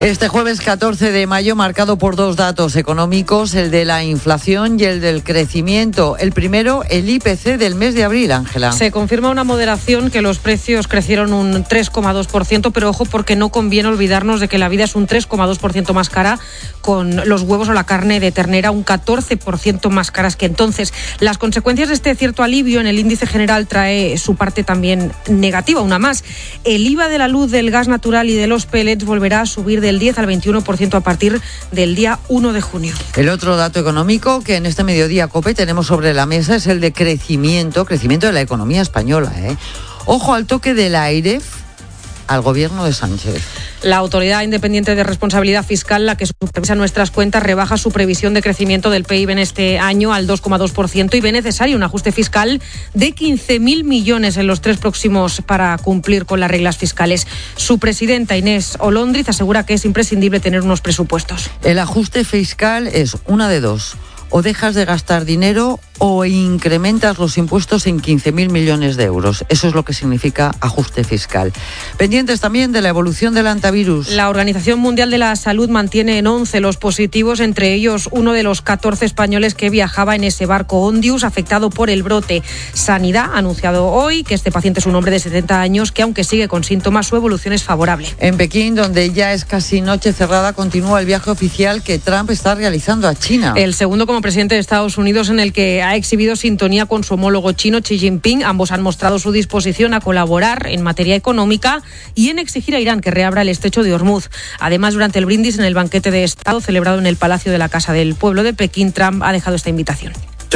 Este jueves 14 de mayo marcado por dos datos económicos, el de la inflación y el del crecimiento. El primero, el IPC del mes de abril, Ángela. Se confirma una moderación, que los precios crecieron un 3,2%, pero ojo, porque no conviene olvidarnos de que la vida es un 3,2% más cara, con los huevos o la carne de ternera un 14% más caras que entonces. Las consecuencias de este cierto alivio en el índice general trae su parte también negativa, una más. El IVA de la luz, del gas natural y de los pellets volverá a subir del 10 al 21% a partir del día 1 de junio. El otro dato económico que en este mediodía COPE tenemos sobre la mesa es el de crecimiento de la economía española. Ojo al toque del aire al gobierno de Sánchez. La Autoridad Independiente de Responsabilidad Fiscal, la que supervisa nuestras cuentas, rebaja su previsión de crecimiento del PIB en este año al 2,2% y ve necesario un ajuste fiscal de 15.000 millones en los 3 próximos para cumplir con las reglas fiscales. Su presidenta, Inés Olóndriz, asegura que es imprescindible tener unos presupuestos. El ajuste fiscal es una de dos: o dejas de gastar dinero o incrementas los impuestos en 15.000 millones de euros. Eso es lo que significa ajuste fiscal. Pendientes también de la evolución del hantavirus. La Organización Mundial de la Salud mantiene en 11 los positivos, entre ellos uno de los 14 españoles que viajaba en ese barco Ondius, afectado por el brote. Sanidad ha anunciado hoy que este paciente es un hombre de 70 años que, aunque sigue con síntomas, su evolución es favorable. En Pekín, donde ya es casi noche cerrada, continúa el viaje oficial que Trump está realizando a China. El segundo como presidente de Estados Unidos, en el que ha exhibido sintonía con su homólogo chino, Xi Jinping. Ambos han mostrado su disposición a colaborar en materia económica y en exigir a Irán que reabra el estrecho de Hormuz. Además, durante el brindis en el banquete de Estado celebrado en el Palacio de la Casa del Pueblo de Pekín, Trump ha dejado esta invitación.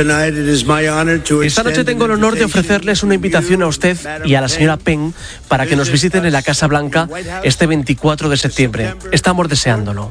Esta noche tengo el honor de ofrecerles una invitación a usted y a la señora Peng para que nos visiten en la Casa Blanca este 24 de septiembre. Estamos deseándolo.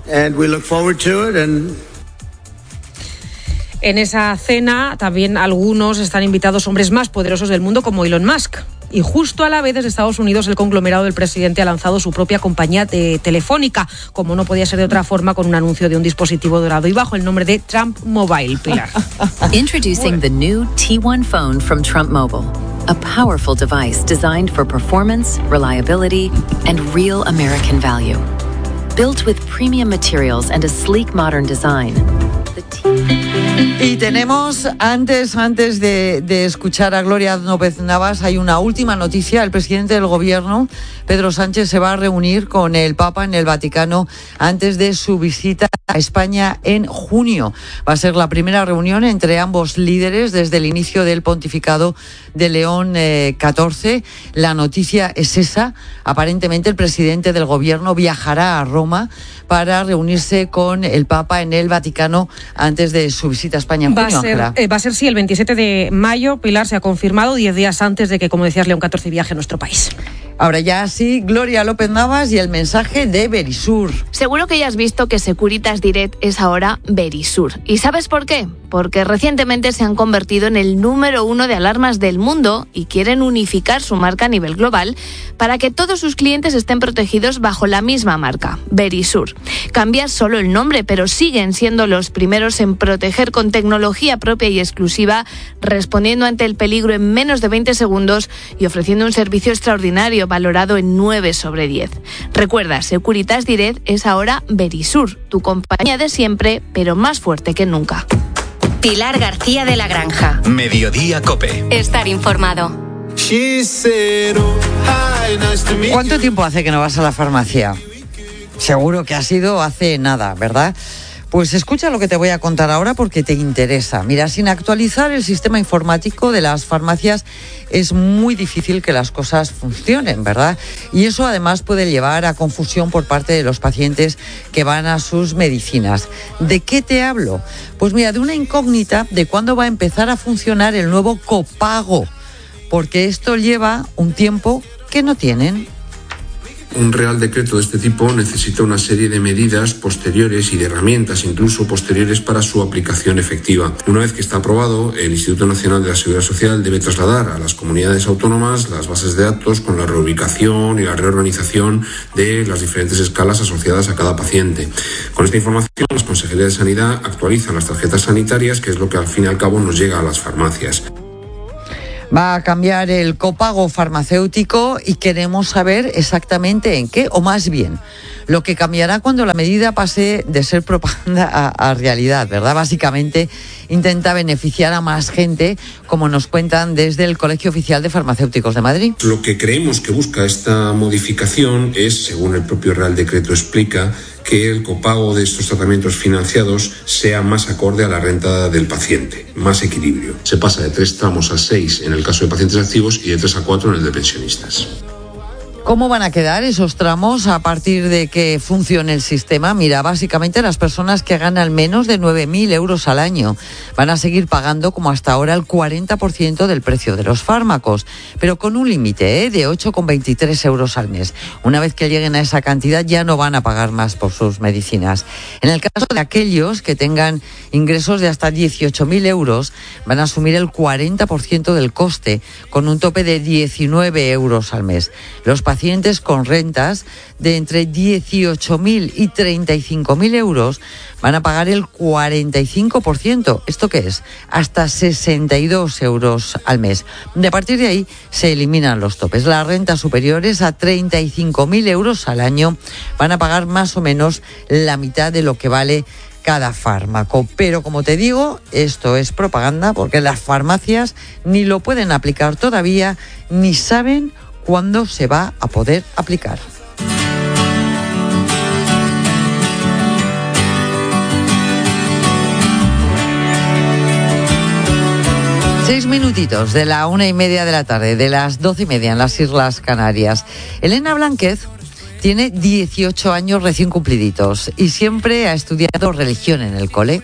En esa cena también algunos están invitados hombres más poderosos del mundo, como Elon Musk. Y justo a la vez, desde Estados Unidos, el conglomerado del presidente ha lanzado su propia compañía telefónica, como no podía ser de otra forma, con un anuncio de un dispositivo dorado y bajo el nombre de Trump Mobile. Pilar. Introducing the new T1 phone from Trump Mobile. A powerful device designed for performance, reliability, and real American value. Built with premium materials and a sleek modern design. Y tenemos, antes de escuchar a Gloria López Navas, hay una última noticia. El presidente del gobierno, Pedro Sánchez, se va a reunir con el Papa en el Vaticano antes de su visita a España en junio. Va a ser la primera reunión entre ambos líderes desde el inicio del pontificado de León XIV. La noticia es esa. Aparentemente el presidente del gobierno viajará a Roma para reunirse con el Papa en el Vaticano antes de su visita a España en junio. Va a ser, sí, el 27 de mayo, Pilar, se ha confirmado, 10 días antes de que, como decías, León XIV viaje a nuestro país. Ahora ya sí, Gloria López Navas y el mensaje de Verisur. Seguro que ya has visto que Securitas Direct es ahora Verisur. ¿Y sabes por qué? Porque recientemente se han convertido en el número 1 de alarmas del mundo y quieren unificar su marca a nivel global para que todos sus clientes estén protegidos bajo la misma marca, Verisur. Cambia solo el nombre, pero siguen siendo los primeros en proteger con tecnología propia y exclusiva, respondiendo ante el peligro en menos de 20 segundos y ofreciendo un servicio extraordinario valorado en 9 sobre 10. Recuerda, Securitas Direct es ahora Verisur, tu compañía de siempre, pero más fuerte que nunca. Pilar García de la Granja. Mediodía COPE. Estar informado. ¿Cuánto tiempo hace que no vas a la farmacia? Seguro que ha sido hace nada, ¿verdad? Pues escucha lo que te voy a contar ahora porque te interesa. Mira, sin actualizar el sistema informático de las farmacias es muy difícil que las cosas funcionen, ¿verdad? Y eso además puede llevar a confusión por parte de los pacientes que van a sus medicinas. ¿De qué te hablo? Pues mira, de una incógnita de cuándo va a empezar a funcionar el nuevo copago, porque esto lleva un tiempo que no tienen. Un Real Decreto de este tipo necesita una serie de medidas posteriores y de herramientas incluso posteriores para su aplicación efectiva. Una vez que está aprobado, el Instituto Nacional de la Seguridad Social debe trasladar a las comunidades autónomas las bases de datos con la reubicación y la reorganización de las diferentes escalas asociadas a cada paciente. Con esta información, las consejerías de Sanidad actualizan las tarjetas sanitarias, que es lo que al fin y al cabo nos llega a las farmacias. Va a cambiar el copago farmacéutico y queremos saber exactamente en qué, o más bien, lo que cambiará cuando la medida pase de ser propaganda a realidad, ¿verdad? Básicamente intenta beneficiar a más gente, como nos cuentan desde el Colegio Oficial de Farmacéuticos de Madrid. Lo que creemos que busca esta modificación es, según el propio Real Decreto explica, que el copago de estos tratamientos financiados sea más acorde a la renta del paciente, más equilibrio. Se pasa de 3 tramos a 6 en el caso de pacientes activos y de 3 a 4 en el de pensionistas. ¿Cómo van a quedar esos tramos a partir de que funcione el sistema? Mira, básicamente las personas que ganan menos de 9.000 euros al año van a seguir pagando como hasta ahora el 40% del precio de los fármacos, pero con un límite de 8,23 euros al mes. Una vez que lleguen a esa cantidad ya no van a pagar más por sus medicinas. En el caso de aquellos que tengan ingresos de hasta 18.000 euros, van a asumir el 40% del coste, con un tope de 19 euros al mes. Los pacientes con rentas de entre 18.000 y 35.000 euros van a pagar el 45%. ¿Esto qué es? Hasta 62 euros al mes. A partir de ahí se eliminan los topes. Las rentas superiores a 35.000 euros al año van a pagar más o menos la mitad de lo que vale cada fármaco. Pero como te digo, esto es propaganda porque las farmacias ni lo pueden aplicar todavía, ni saben cuándo se va a poder aplicar. Seis minutitos de la 1:30 de la tarde, de las 12:30 en las Islas Canarias. Elena Blánquez tiene 18 años recién cumpliditos y siempre ha estudiado religión en el cole.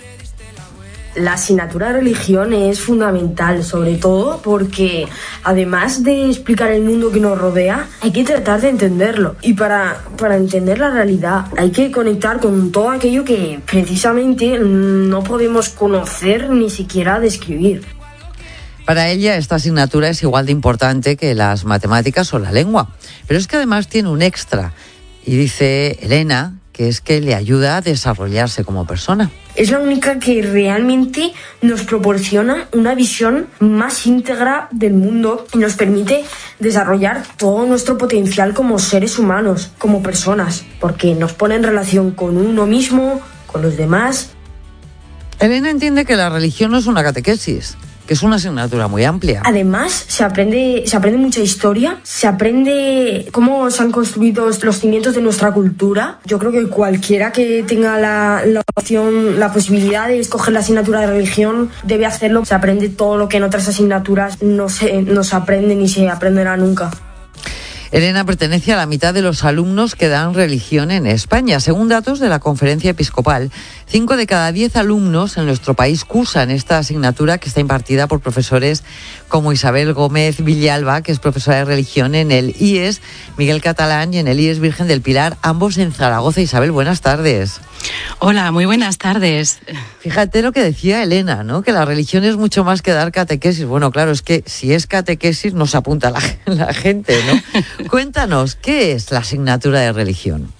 La asignatura de religión es fundamental, sobre todo porque además de explicar el mundo que nos rodea, hay que tratar de entenderlo. Y para entender la realidad hay que conectar con todo aquello que precisamente no podemos conocer ni siquiera describir. Para ella esta asignatura es igual de importante que las matemáticas o la lengua. Pero es que además tiene un extra. Y dice Elena que es que le ayuda a desarrollarse como persona. Es la única que realmente nos proporciona una visión más íntegra del mundo y nos permite desarrollar todo nuestro potencial como seres humanos, como personas, porque nos pone en relación con uno mismo, con los demás. Elena entiende que la religión no es una catequesis, que es una asignatura muy amplia. Además, se aprende mucha historia, se aprende cómo se han construido los cimientos de nuestra cultura. Yo creo que cualquiera que tenga la opción, la posibilidad de escoger la asignatura de religión debe hacerlo. Se aprende todo lo que en otras asignaturas no se aprende ni se aprenderá nunca. Elena pertenece a la mitad de los alumnos que dan religión en España. Según datos de la Conferencia Episcopal, 5 de cada 10 alumnos en nuestro país cursan esta asignatura que está impartida por profesores como Isabel Gómez Villalba, que es profesora de religión en el IES, Miguel Catalán y en el IES Virgen del Pilar, ambos en Zaragoza. Isabel, buenas tardes. Hola, muy buenas tardes. Fíjate lo que decía Elena, ¿no? Que la religión es mucho más que dar catequesis. Bueno, claro, es que si es catequesis nos apunta la gente, ¿no? Cuéntanos, ¿qué es la asignatura de religión?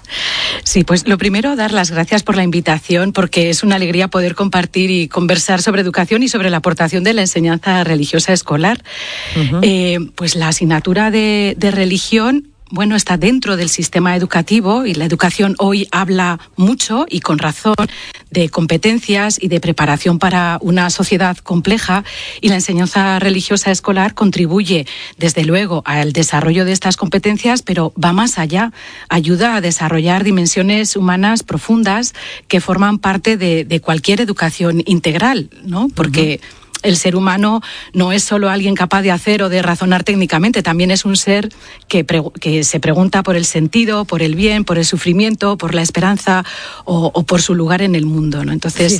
Sí, pues lo primero, dar las gracias por la invitación, porque es una alegría poder compartir y conversar sobre educación y sobre la aportación de la enseñanza religiosa escolar. Uh-huh. Pues la asignatura de religión, bueno, está dentro del sistema educativo y la educación hoy habla mucho y con razón de competencias y de preparación para una sociedad compleja, y la enseñanza religiosa escolar contribuye desde luego al desarrollo de estas competencias, pero va más allá, ayuda a desarrollar dimensiones humanas profundas que forman parte de cualquier educación integral, ¿no? Porque el ser humano no es solo alguien capaz de hacer o de razonar técnicamente, también es un ser que se pregunta por el sentido, por el bien, por el sufrimiento, por la esperanza o por su lugar en el mundo, ¿no? Entonces,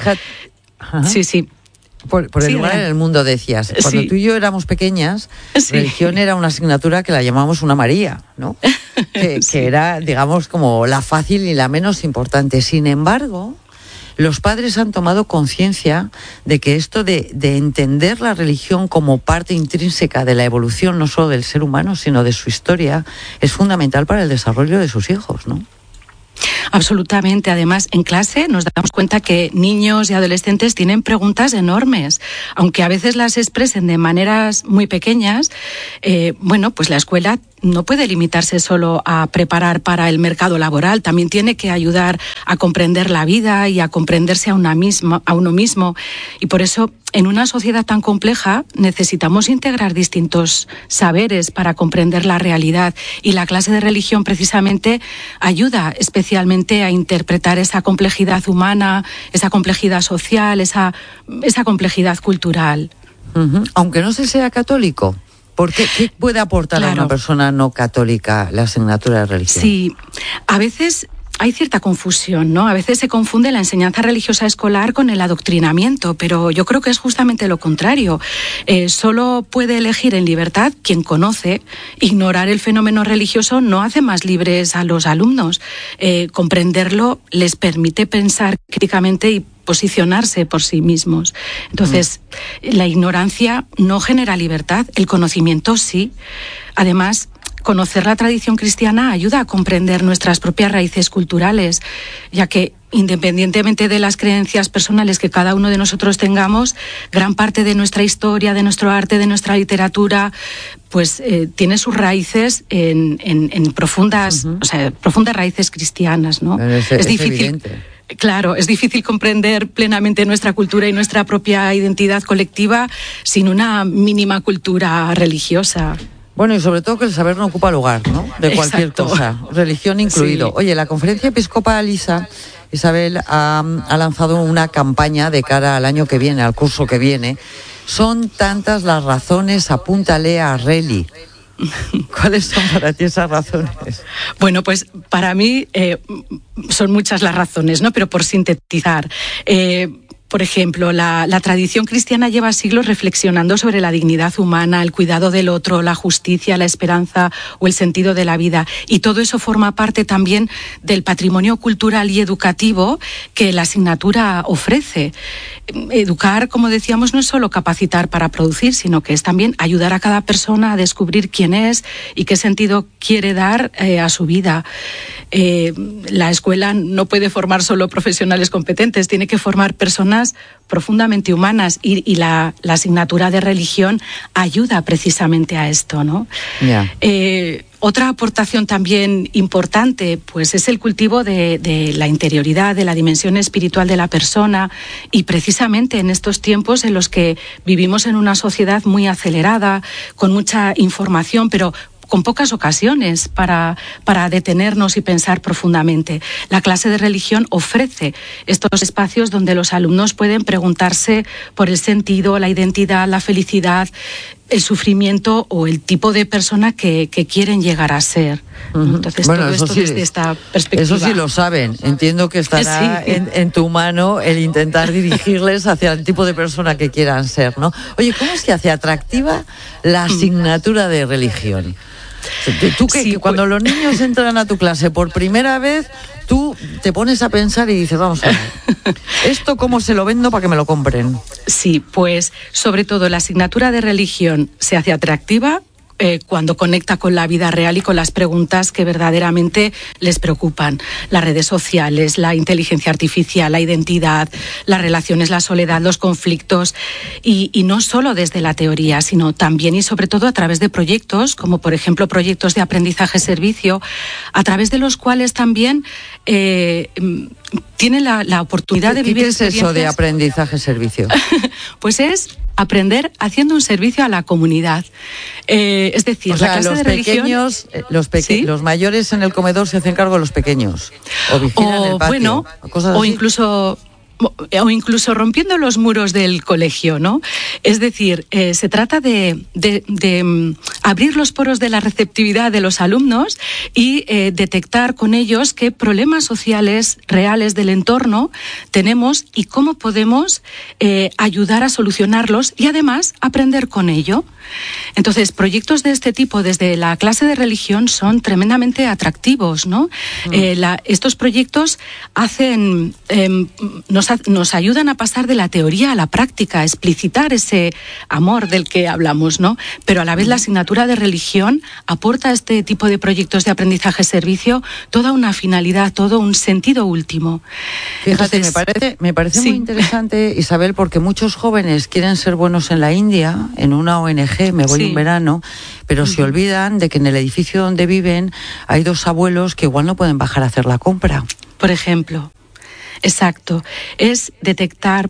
sí. Por el lugar en el mundo, decías. Cuando tú y yo éramos pequeñas, religión era una asignatura que la llamamos una María, ¿no? Que era, digamos, como la fácil y la menos importante. Sin embargo, los padres han tomado conciencia de que esto de entender la religión como parte intrínseca de la evolución, no solo del ser humano, sino de su historia, es fundamental para el desarrollo de sus hijos, ¿no? Absolutamente. Además, en clase nos damos cuenta que niños y adolescentes tienen preguntas enormes, aunque a veces las expresen de maneras muy pequeñas. Pues la escuela no puede limitarse solo a preparar para el mercado laboral, también tiene que ayudar a comprender la vida y a comprenderse a uno mismo. Y por eso, en una sociedad tan compleja, necesitamos integrar distintos saberes para comprender la realidad. Y la clase de religión, precisamente, ayuda especialmente a interpretar esa complejidad humana, esa complejidad social, esa complejidad cultural. Aunque no se sea católico. ¿Qué puede aportar a una persona no católica la asignatura de religión? Sí, a veces hay cierta confusión, ¿no? A veces se confunde la enseñanza religiosa escolar con el adoctrinamiento, pero yo creo que es justamente lo contrario. Solo puede elegir en libertad quien conoce. Ignorar el fenómeno religioso no hace más libres a los alumnos. Comprenderlo les permite pensar críticamente y posicionarse por sí mismos. Entonces, la ignorancia no genera libertad, el conocimiento sí. Además, conocer la tradición cristiana ayuda a comprender nuestras propias raíces culturales, ya que independientemente de las creencias personales que cada uno de nosotros tengamos, gran parte de nuestra historia, de nuestro arte, de nuestra literatura, pues tiene sus raíces en profundas, profundas raíces cristianas, ¿no? Es difícil. Evidente. Claro, es difícil comprender plenamente nuestra cultura y nuestra propia identidad colectiva sin una mínima cultura religiosa. Bueno, y sobre todo que el saber no ocupa lugar, ¿no? De cualquier cosa, religión incluido. Sí. Oye, la Conferencia Episcopal Isabel ha lanzado una campaña de cara al año que viene, al curso que viene. Son tantas las razones, apúntale a Reli. ¿Cuáles son para ti esas razones? Bueno, pues para mí son muchas las razones, ¿no? Pero por sintetizar, por ejemplo, la tradición cristiana lleva siglos reflexionando sobre la dignidad humana, el cuidado del otro, la justicia, la esperanza o el sentido de la vida. Y todo eso forma parte también del patrimonio cultural y educativo que la asignatura ofrece. Educar, como decíamos, no es solo capacitar para producir, sino que es también ayudar a cada persona a descubrir quién es y qué sentido quiere dar a su vida. La escuela no puede formar solo profesionales competentes, tiene que formar personas profundamente humanas y la asignatura de religión ayuda precisamente a esto, ¿no? Yeah. Otra aportación también importante, pues es el cultivo de la interioridad, de la dimensión espiritual de la persona, y precisamente en estos tiempos en los que vivimos en una sociedad muy acelerada, con mucha información, pero con pocas ocasiones para detenernos y pensar profundamente. La clase de religión ofrece estos espacios donde los alumnos pueden preguntarse por el sentido, la identidad, la felicidad, el sufrimiento o el tipo de persona que quieren llegar a ser. Entonces, bueno, todo esto sí, desde esta perspectiva. Eso sí lo saben. Entiendo que estará en tu mano el intentar dirigirles hacia el tipo de persona que quieran ser, ¿no? Oye, ¿cómo se hace atractiva la asignatura de religión? Tú que cuando los niños entran a tu clase por primera vez, tú te pones a pensar y dices, vamos a ver, ¿esto cómo se lo vendo para que me lo compren? Sí, pues sobre todo la asignatura de religión se hace atractiva cuando conecta con la vida real y con las preguntas que verdaderamente les preocupan. Las redes sociales, la inteligencia artificial, la identidad, las relaciones, la soledad, los conflictos, y no solo desde la teoría, sino también y sobre todo a través de proyectos, como por ejemplo proyectos de aprendizaje-servicio, a través de los cuales también tienen la oportunidad de vivir experiencias. ¿Qué es eso de aprendizaje-servicio? Pues es aprender haciendo un servicio a la comunidad. Es decir, o sea, la clase los de religión... ¿Sí? Los mayores en el comedor se hacen cargo de los pequeños. O vigilan el patio. Bueno, cosas o así. incluso rompiendo los muros del colegio, ¿no? Es decir, se trata de abrir los poros de la receptividad de los alumnos y detectar con ellos qué problemas sociales reales del entorno tenemos y cómo podemos ayudar a solucionarlos y además aprender con ello. Entonces, proyectos de este tipo desde la clase de religión son tremendamente atractivos, ¿no? Estos proyectos hacen no nos ayudan a pasar de la teoría a la práctica, a explicitar ese amor del que hablamos, ¿no? Pero a la vez la asignatura de religión aporta a este tipo de proyectos de aprendizaje-servicio toda una finalidad, todo un sentido último. Fíjate, me parece muy interesante, Isabel, porque muchos jóvenes quieren ser buenos en la India, en una ONG, me voy un verano, pero se olvidan de que en el edificio donde viven hay 2 abuelos que igual no pueden bajar a hacer la compra. Por ejemplo. Exacto. Es detectar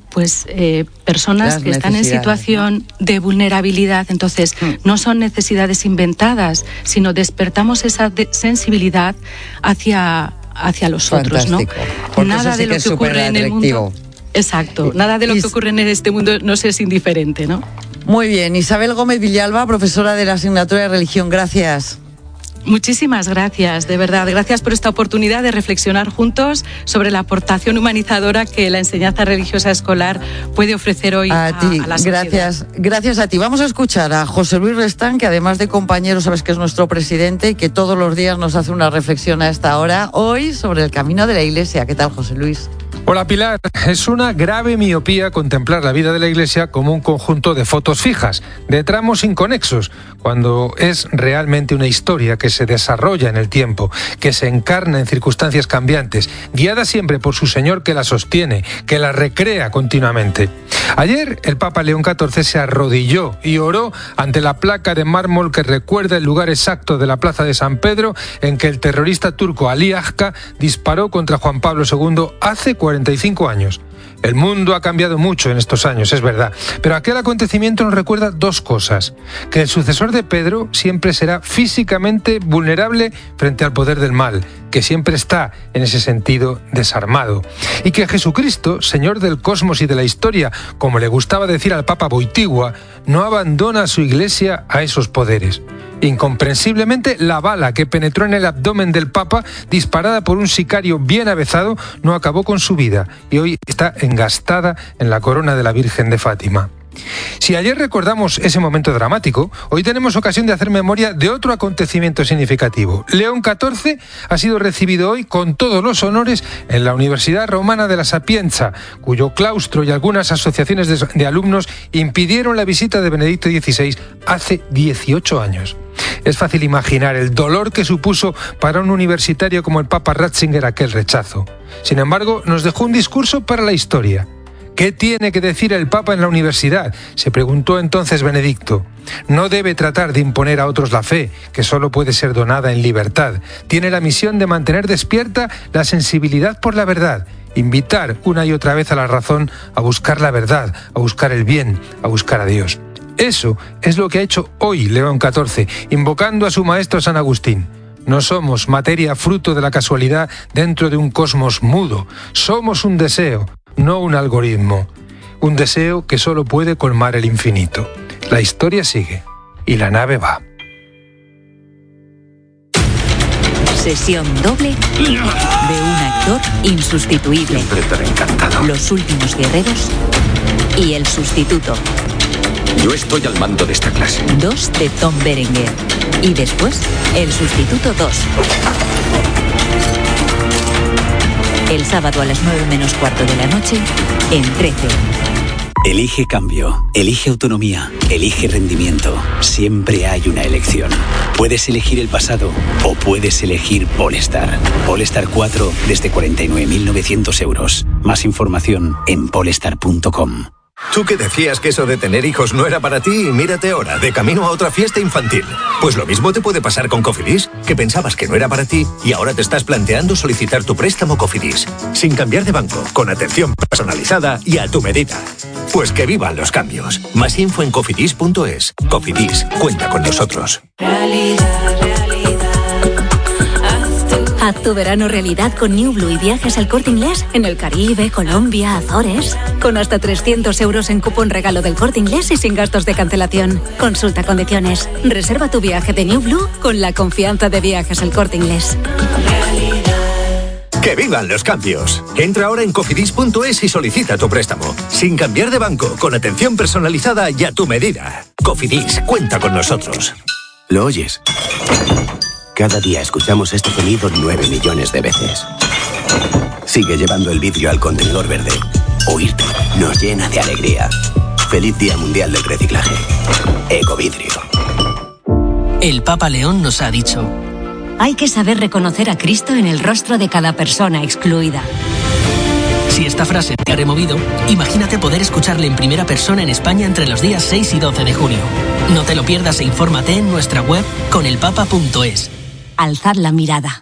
personas que están en situación de vulnerabilidad. Entonces, no son necesidades inventadas, sino despertamos esa sensibilidad hacia los otros, ¿no? Nada de lo que ocurre en el mundo. Exacto. Nada de lo que ocurre en este mundo nos es indiferente, ¿no? Muy bien. Isabel Gómez Villalba, profesora de la asignatura de religión. Gracias. Muchísimas gracias, de verdad. Gracias por esta oportunidad de reflexionar juntos sobre la aportación humanizadora que la enseñanza religiosa escolar puede ofrecer hoy a la sociedad. Gracias a ti. Vamos a escuchar a José Luis Restán, que además de compañero, sabes que es nuestro presidente y que todos los días nos hace una reflexión a esta hora, hoy sobre el camino de la Iglesia. ¿Qué tal, José Luis? Hola, Pilar. Es una grave miopía contemplar la vida de la Iglesia como un conjunto de fotos fijas, de tramos inconexos, cuando es realmente una historia que se desarrolla en el tiempo, que se encarna en circunstancias cambiantes, guiada siempre por su Señor que la sostiene, que la recrea continuamente. Ayer el Papa León XIV se arrodilló y oró ante la placa de mármol que recuerda el lugar exacto de la plaza de San Pedro en que el terrorista turco Ali Agca disparó contra Juan Pablo II hace 45 años. El mundo ha cambiado mucho en estos años, es verdad, pero aquel acontecimiento nos recuerda 2 cosas: que el sucesor de Pedro siempre será físicamente vulnerable frente al poder del mal, que siempre está, en ese sentido, desarmado, y que Jesucristo, Señor del cosmos y de la historia, como le gustaba decir al Papa Boitigua, no abandona a su Iglesia a esos poderes. Incomprensiblemente, la bala que penetró en el abdomen del Papa, disparada por un sicario bien avezado, no acabó con su vida y hoy está engastada en la corona de la Virgen de Fátima. Si ayer recordamos ese momento dramático, hoy tenemos ocasión de hacer memoria de otro acontecimiento significativo. León XIV ha sido recibido hoy con todos los honores en la Universidad Romana de la Sapienza, cuyo claustro y algunas asociaciones de alumnos impidieron la visita de Benedicto XVI hace 18 años. Es fácil imaginar el dolor que supuso para un universitario como el Papa Ratzinger aquel rechazo. Sin embargo, nos dejó un discurso para la historia. ¿Qué tiene que decir el Papa en la universidad?, se preguntó entonces Benedicto. No debe tratar de imponer a otros la fe, que solo puede ser donada en libertad. Tiene la misión de mantener despierta la sensibilidad por la verdad, invitar una y otra vez a la razón a buscar la verdad, a buscar el bien, a buscar a Dios. Eso es lo que ha hecho hoy León XIV, invocando a su maestro San Agustín. No somos materia fruto de la casualidad dentro de un cosmos mudo. Somos un deseo, no un algoritmo. Un deseo que solo puede colmar el infinito. La historia sigue y la nave va. Sesión doble de un actor insustituible. Siempre te he encantado. Los últimos guerreros y el sustituto. Yo estoy al mando de esta clase. 2 de Tom Berenger. Y después, el sustituto 2. El sábado a las 9:15 de la noche, en 13. Elige cambio, elige autonomía, elige rendimiento. Siempre hay una elección. Puedes elegir el pasado o puedes elegir Polestar. Polestar 4 desde 49.900 euros. Más información en polestar.com. Tú que decías que eso de tener hijos no era para ti y mírate ahora, de camino a otra fiesta infantil. Pues lo mismo te puede pasar con Cofidis, que pensabas que no era para ti y ahora te estás planteando solicitar tu préstamo Cofidis. Sin cambiar de banco, con atención personalizada y a tu medida. Pues que vivan los cambios. Más info en cofidis.es. Cofidis, cuenta con nosotros. Haz tu verano realidad con New Blue y viajes al Corte Inglés en el Caribe, Colombia, Azores. Con hasta 300 euros en cupón regalo del Corte Inglés y sin gastos de cancelación. Consulta condiciones. Reserva tu viaje de New Blue con la confianza de Viajes al Corte Inglés. ¡Que vivan los cambios! Entra ahora en cofidis.es y solicita tu préstamo. Sin cambiar de banco, con atención personalizada y a tu medida. Cofidis, cuenta con nosotros. ¿Lo oyes? Cada día escuchamos este sonido 9 millones de veces. Sigue llevando el vidrio al contenedor verde. Oírte nos llena de alegría. Feliz Día Mundial del Reciclaje. Ecovidrio. El Papa León nos ha dicho: hay que saber reconocer a Cristo en el rostro de cada persona excluida. Si esta frase te ha removido, imagínate poder escucharle en primera persona en España entre los días 6 y 12 de junio. No te lo pierdas e infórmate en nuestra web conelpapa.es. Alzad la mirada.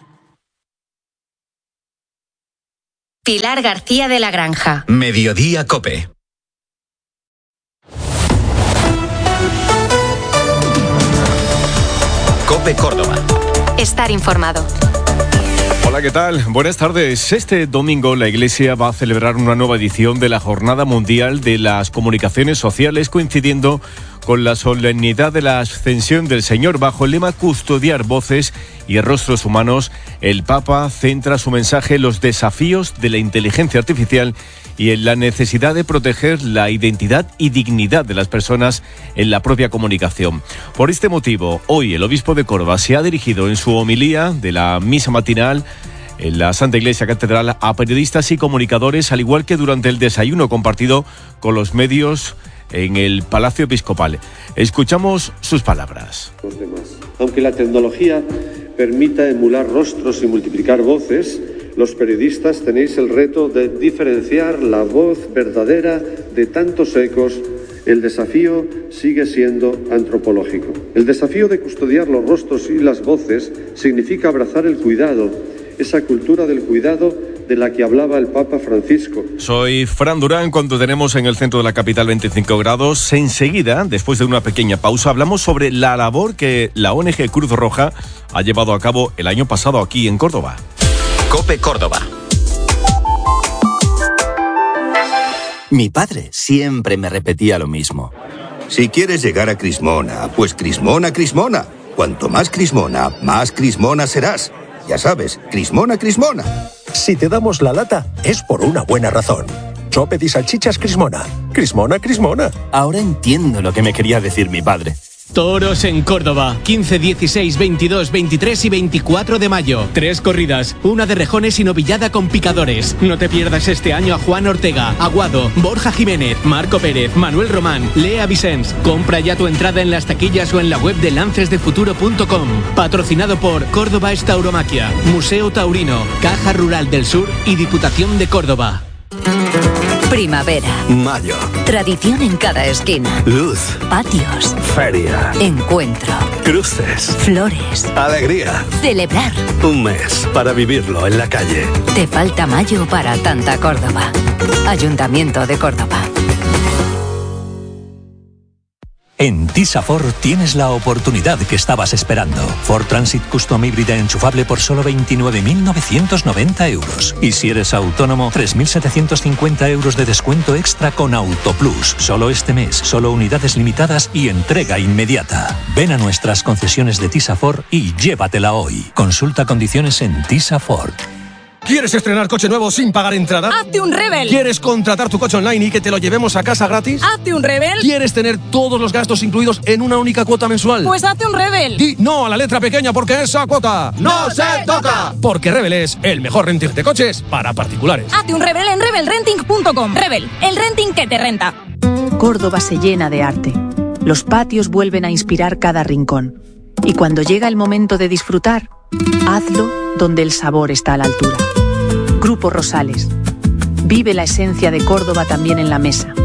Pilar García de la Granja. Mediodía COPE. COPE Córdoba. Estar informado. Hola, ¿qué tal? Buenas tardes. Este domingo la Iglesia va a celebrar una nueva edición de la Jornada Mundial de las Comunicaciones Sociales, coincidiendo con la solemnidad de la Ascensión del Señor. Bajo el lema Custodiar voces y rostros humanos, el Papa centra su mensaje en los desafíos de la inteligencia artificial y en la necesidad de proteger la identidad y dignidad de las personas en la propia comunicación. Por este motivo, hoy el obispo de Córdoba se ha dirigido en su homilía de la misa matinal en la Santa Iglesia Catedral a periodistas y comunicadores, al igual que durante el desayuno compartido con los medios en el Palacio Episcopal. Escuchamos sus palabras. Aunque la tecnología permita emular rostros y multiplicar voces, los periodistas tenéis el reto de diferenciar la voz verdadera de tantos ecos. El desafío sigue siendo antropológico. El desafío de custodiar los rostros y las voces significa abrazar el cuidado, esa cultura del cuidado de la que hablaba el Papa Francisco. Soy Fran Durán. Cuando tenemos en el centro de la capital 25 grados, enseguida, después de una pequeña pausa, hablamos sobre la labor que la ONG Cruz Roja ha llevado a cabo el año pasado aquí en Córdoba. COPE Córdoba. Mi padre siempre me repetía lo mismo. Si quieres llegar a Crismona, pues Crismona, Crismona. Cuanto más Crismona serás. Ya sabes, Crismona, Crismona. Si te damos la lata, es por una buena razón. Sope de salchichas Crismona. Crismona, Crismona. Ahora entiendo lo que me quería decir mi padre. Toros en Córdoba, 15, 16, 22, 23 y 24 de mayo. 3 corridas, una de rejones y novillada con picadores. No te pierdas este año a Juan Ortega, Aguado, Borja Jiménez, Marco Pérez, Manuel Román, Lea Vicens. Compra ya tu entrada en las taquillas o en la web de lancesdefuturo.com. Patrocinado por Córdoba Tauromaquia, Museo Taurino, Caja Rural del Sur y Diputación de Córdoba. Primavera. Mayo. Tradición en cada esquina. Luz. Patios. Feria. Encuentro. Cruces. Flores. Alegría. Celebrar. Un mes para vivirlo en la calle. Te falta mayo para tanta Córdoba. Ayuntamiento de Córdoba. En Tisa Ford tienes la oportunidad que estabas esperando. Ford Transit Custom híbrida enchufable por solo 29.990 euros. Y si eres autónomo, 3.750 euros de descuento extra con AutoPlus. Solo este mes, solo unidades limitadas y entrega inmediata. Ven a nuestras concesiones de Tisa Ford y llévatela hoy. Consulta condiciones en Tisa Ford. ¿Quieres estrenar coche nuevo sin pagar entrada? ¡Hazte un Rebel! ¿Quieres contratar tu coche online y que te lo llevemos a casa gratis? ¡Hazte un Rebel! ¿Quieres tener todos los gastos incluidos en una única cuota mensual? Pues hazte un Rebel. Di no a la letra pequeña porque esa cuota ¡no se toca! Porque Rebel es el mejor renting de coches para particulares. Hazte un Rebel en rebelrenting.com. Rebel, el renting que te renta. Córdoba se llena de arte. Los patios vuelven a inspirar cada rincón. Y cuando llega el momento de disfrutar, hazlo donde el sabor está a la altura. Grupo Rosales. Vive la esencia de Córdoba también en la mesa.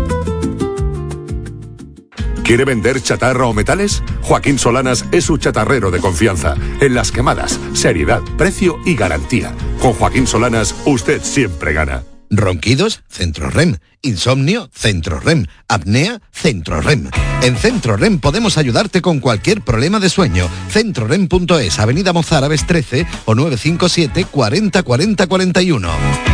¿Quiere vender chatarra o metales? Joaquín Solanas es su chatarrero de confianza. En las quemadas, seriedad, precio y garantía. Con Joaquín Solanas, usted siempre gana. ¿Ronquidos? Centrorrem. ¿Insomnio? Centrorrem. ¿Apnea? Centrorrem. En Centrorrem podemos ayudarte con cualquier problema de sueño. Centrorrem.es, Avenida Mozárabes 13 o 957 40 40 41.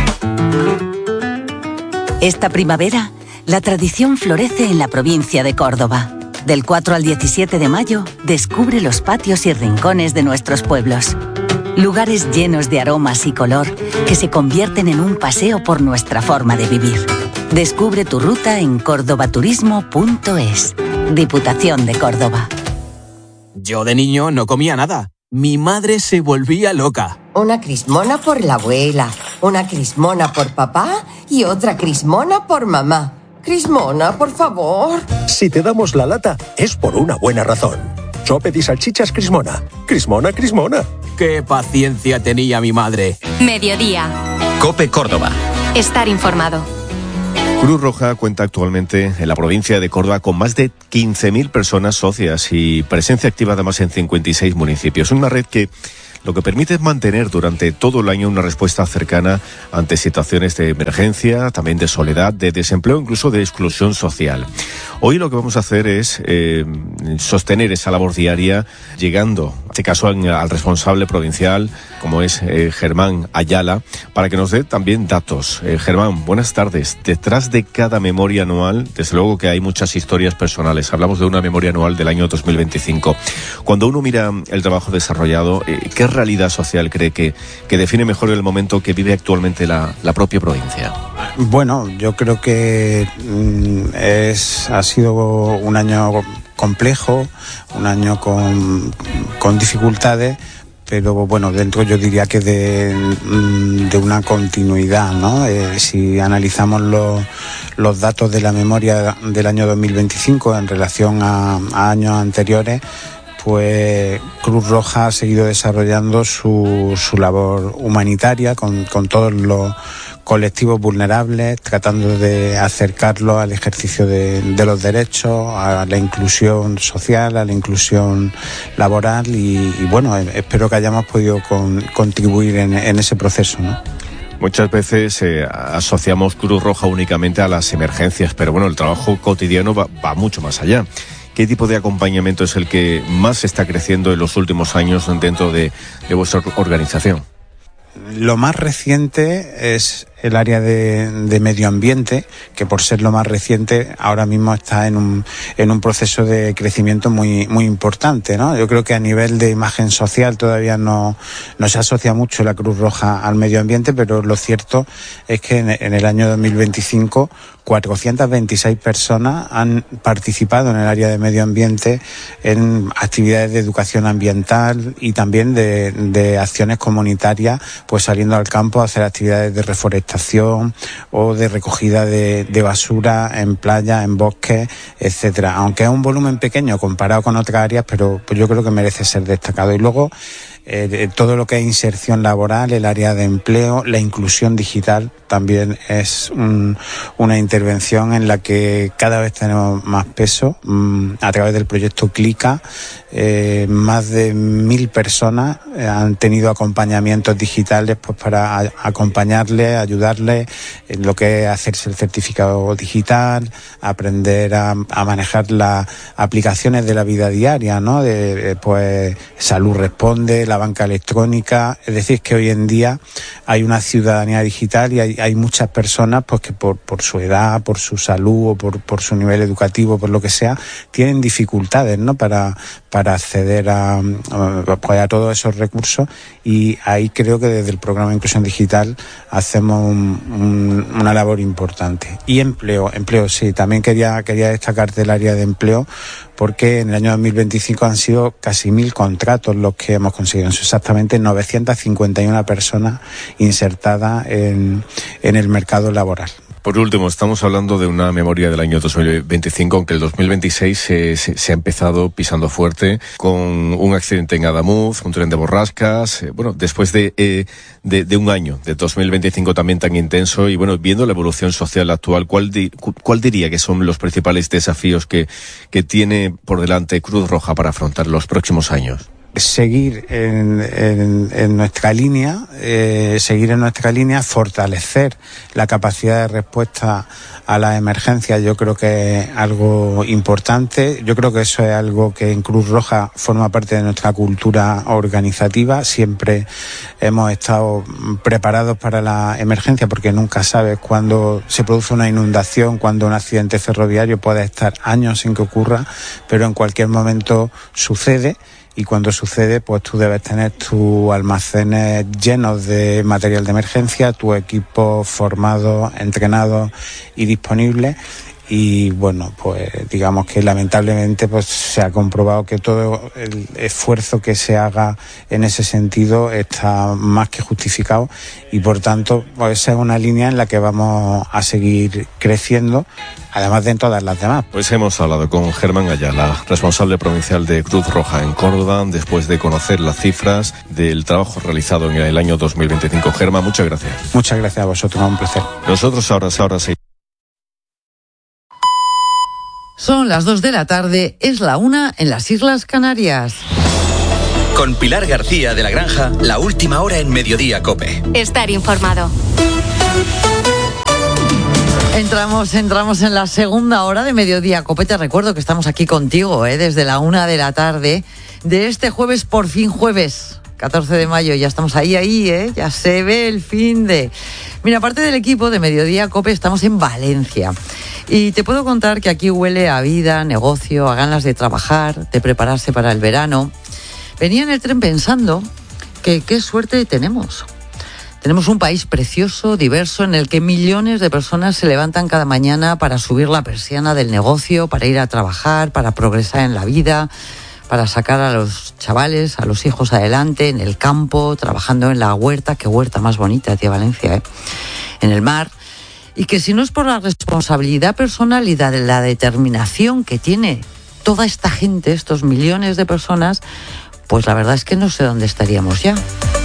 Esta primavera, la tradición florece en la provincia de Córdoba. Del 4 al 17 de mayo, descubre los patios y rincones de nuestros pueblos. Lugares llenos de aromas y color que se convierten en un paseo por nuestra forma de vivir. Descubre tu ruta en cordobaturismo.es. Diputación de Córdoba. Yo de niño no comía nada. Mi madre se volvía loca. Una crismona por la abuela, Una crismona por papá y otra crismona por mamá. Crismona, por favor. Si te damos la lata, es por una buena razón. Chopet y salchichas Crismona. Crismona, Crismona. ¡Qué paciencia tenía mi madre! Mediodía. COPE Córdoba. Estar informado. Cruz Roja cuenta actualmente en la provincia de Córdoba con más de 15.000 personas socias y presencia activa además en 56 municipios. Una red que lo que permite es mantener durante todo el año una respuesta cercana ante situaciones de emergencia, también de soledad, de desempleo, incluso de exclusión social. Hoy lo que vamos a hacer es sostener esa labor diaria, llegando, en este caso, al responsable provincial, como es Germán Ayala, para que nos dé también datos. Germán, buenas tardes. Detrás de cada memoria anual, desde luego que hay muchas historias personales. Hablamos de una memoria anual del año 2025. Cuando uno mira el trabajo desarrollado, ¿qué realidad social cree que define mejor el momento que vive actualmente la propia provincia? Bueno, yo creo que ha sido un año complejo, un año con dificultades, pero bueno, dentro yo diría que de una continuidad, ¿no? Si analizamos los datos de la memoria del año 2025 en relación a años anteriores, pues Cruz Roja ha seguido desarrollando su labor humanitaria con todos los colectivos vulnerables, tratando de acercarlos al ejercicio de los derechos, a la inclusión social, a la inclusión laboral y bueno, espero que hayamos podido contribuir en ese proceso, ¿no? Muchas veces asociamos Cruz Roja únicamente a las emergencias, pero bueno, el trabajo cotidiano va mucho más allá. ¿Qué tipo de acompañamiento es el que más está creciendo en los últimos años dentro de vuestra organización? Lo más reciente es el área de medio ambiente, que por ser lo más reciente ahora mismo está en un proceso de crecimiento muy muy importante, ¿no? Yo creo que a nivel de imagen social todavía no se asocia mucho la Cruz Roja al medio ambiente, pero lo cierto es que en el año 2025 426 personas han participado en el área de medio ambiente en actividades de educación ambiental y también de acciones comunitarias, pues saliendo al campo a hacer actividades de reforestación o de recogida de basura en playas, en bosques, etcétera. Aunque es un volumen pequeño comparado con otras áreas, pero pues yo creo que merece ser destacado. Y luego todo lo que es inserción laboral, el área de empleo, la inclusión digital también es una intervención en la que cada vez tenemos más peso. A través del proyecto Clica, más de 1.000 personas han tenido acompañamientos digitales pues para acompañarles, ayudarles en lo que es hacerse el certificado digital, aprender a manejar las aplicaciones de la vida diaria, ¿no? Pues Salud Responde, la banca electrónica. Es decir, que hoy en día hay una ciudadanía digital y hay muchas personas pues que por su edad, por su salud o por su nivel educativo, por lo que sea, tienen dificultades, ¿no? para acceder a todos esos recursos, y ahí creo que desde el programa de inclusión digital hacemos una labor importante. Y empleo, sí, también quería destacar del área de empleo, porque en el año 2025 han sido casi 1.000 contratos los que hemos conseguido. Son exactamente 951 personas insertadas en el mercado laboral. Por último, estamos hablando de una memoria del año 2025, aunque el 2026 se ha empezado pisando fuerte con un accidente en Adamuz, un tren de borrascas. Bueno, después de un año de 2025 también tan intenso y bueno, viendo la evolución social actual, ¿cuál diría que son los principales desafíos que tiene por delante Cruz Roja para afrontar los próximos años? Seguir en nuestra línea, fortalecer la capacidad de respuesta a las emergencias. Yo creo que es algo importante. Yo creo que eso es algo que en Cruz Roja forma parte de nuestra cultura organizativa. Siempre hemos estado preparados para la emergencia, porque nunca sabes cuándo se produce una inundación, cuando un accidente ferroviario puede estar años sin que ocurra, pero en cualquier momento sucede. Y cuando sucede, pues tú debes tener tus almacenes llenos de material de emergencia, tu equipo formado, entrenado y disponible. y bueno, pues digamos que lamentablemente pues se ha comprobado que todo el esfuerzo que se haga en ese sentido está más que justificado, y por tanto pues esa es una línea en la que vamos a seguir creciendo, además de todas las demás. Pues hemos hablado con Germán Ayala, responsable provincial de Cruz Roja en Córdoba, después de conocer las cifras del trabajo realizado en el año 2025. Germán, muchas gracias. Muchas gracias a vosotros, un placer. Nosotros ahora sí. Son las 2 de la tarde, es la 1 en las Islas Canarias. Con Pilar García de la Granja, la última hora en Mediodía COPE. Estar informado. Entramos en la segunda hora de Mediodía COPE. Te recuerdo que estamos aquí contigo, desde la 1 de la tarde de este jueves, por fin jueves, 14 de mayo. Ya estamos ahí, ya se ve el fin de... Mira, aparte del equipo de Mediodía COPE, estamos en Valencia. Y te puedo contar que aquí huele a vida, negocio, a ganas de trabajar, de prepararse para el verano. Venía en el tren pensando que qué suerte tenemos. Tenemos un país precioso, diverso, en el que millones de personas se levantan cada mañana para subir la persiana del negocio, para ir a trabajar, para progresar en la vida, para sacar a los chavales, a los hijos adelante, en el campo, trabajando en la huerta. Qué huerta más bonita, tía Valencia, en el mar. Y que si no es por la responsabilidad personal y la determinación que tiene toda esta gente, estos millones de personas, pues la verdad es que no sé dónde estaríamos ya.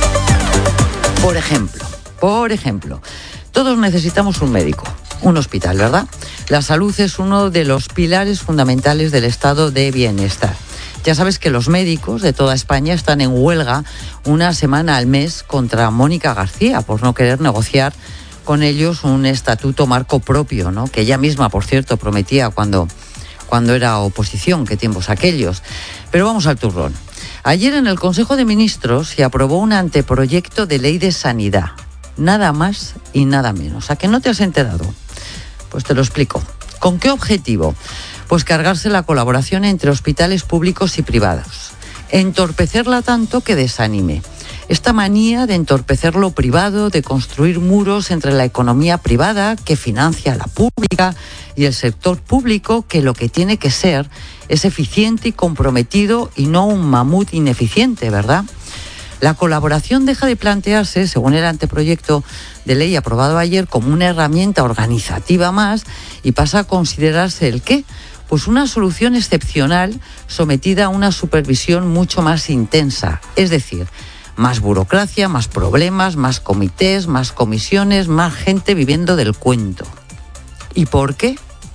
Por ejemplo, todos necesitamos un médico, un hospital, ¿verdad? La salud es uno de los pilares fundamentales del estado de bienestar. Ya sabes que los médicos de toda España están en huelga una semana al mes contra Mónica García por no querer negociar con ellos un estatuto marco propio, ¿no? Que ella misma, por cierto, prometía cuando era oposición, qué tiempos aquellos. Pero vamos al turrón. Ayer en el Consejo de Ministros se aprobó un anteproyecto de ley de sanidad. Nada más y nada menos. ¿A que no te has enterado? Pues te lo explico. ¿Con qué objetivo? Pues cargarse la colaboración entre hospitales públicos y privados. Entorpecerla tanto que desanime. Esta manía de entorpecer lo privado, de construir muros entre la economía privada, que financia la pública, y el sector público, que lo que tiene que ser es eficiente y comprometido y no un mamut ineficiente, ¿verdad? La colaboración deja de plantearse, según el anteproyecto de ley aprobado ayer, como una herramienta organizativa más y pasa a considerarse ¿el qué? Pues una solución excepcional sometida a una supervisión mucho más intensa, es decir, más burocracia, más problemas, más comités, más comisiones, más gente viviendo del cuento. ¿Y por qué?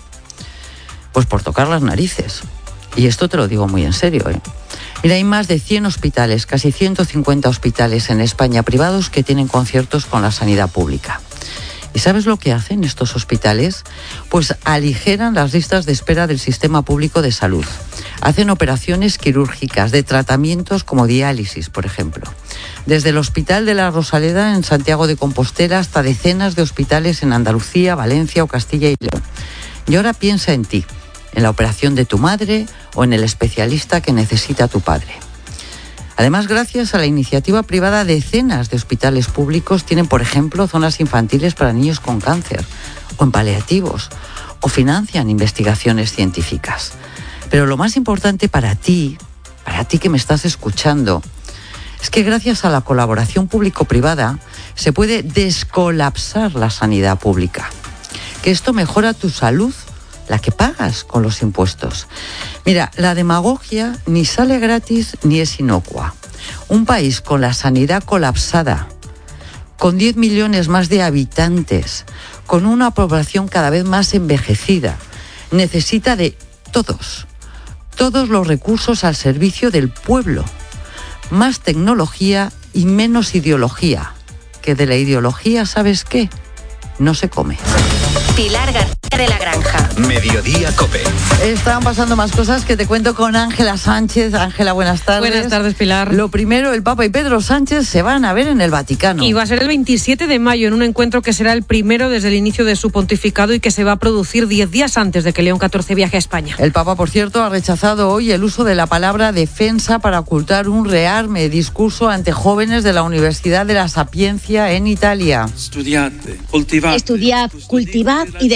Pues por tocar las narices. Y esto te lo digo muy en serio, Mira, hay más de 100 hospitales, casi 150 hospitales en España privados que tienen conciertos con la sanidad pública. ¿Y sabes lo que hacen estos hospitales? Pues aligeran las listas de espera del sistema público de salud. Hacen operaciones quirúrgicas de tratamientos como diálisis, por ejemplo. Desde el Hospital de la Rosaleda en Santiago de Compostela hasta decenas de hospitales en Andalucía, Valencia o Castilla y León. Y ahora piensa en ti, en la operación de tu madre o en el especialista que necesita tu padre. Además, gracias a la iniciativa privada, decenas de hospitales públicos tienen, por ejemplo, zonas infantiles para niños con cáncer o en paliativos, o financian investigaciones científicas. Pero lo más importante para ti que me estás escuchando, es que gracias a la colaboración público-privada se puede descolapsar la sanidad pública. Que esto mejora tu salud, la que pagas con los impuestos. Mira, la demagogia ni sale gratis ni es inocua. Un país con la sanidad colapsada, con 10 millones más de habitantes, con una población cada vez más envejecida, necesita de todos los recursos al servicio del pueblo. Más tecnología y menos ideología. Que de la ideología, ¿sabes qué? No se come. Pilar García de la Granja. Mediodía COPE. Están pasando más cosas que te cuento con Ángela Sánchez. Ángela, buenas tardes. Buenas tardes, Pilar. Lo primero, el Papa y Pedro Sánchez se van a ver en el Vaticano. Y va a ser el 27 de mayo, en un encuentro que será el primero desde el inicio de su pontificado y que se va a producir 10 días antes de que León XIV viaje a España. El Papa, por cierto, ha rechazado hoy el uso de la palabra defensa para ocultar un rearme discurso ante jóvenes de la Universidad de la Sapienza en Italia. Estudiad, cultivad y defended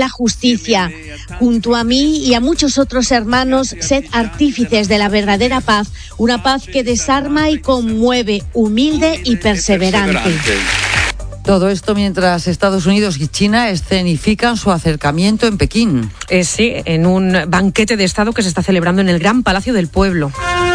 la justicia. Junto a mí y a muchos otros hermanos, sed artífices de la verdadera paz, una paz que desarma y conmueve, humilde y perseverante. Todo esto mientras Estados Unidos y China escenifican su acercamiento en Pekín. Sí, en un banquete de Estado que se está celebrando en el Gran Palacio del Pueblo.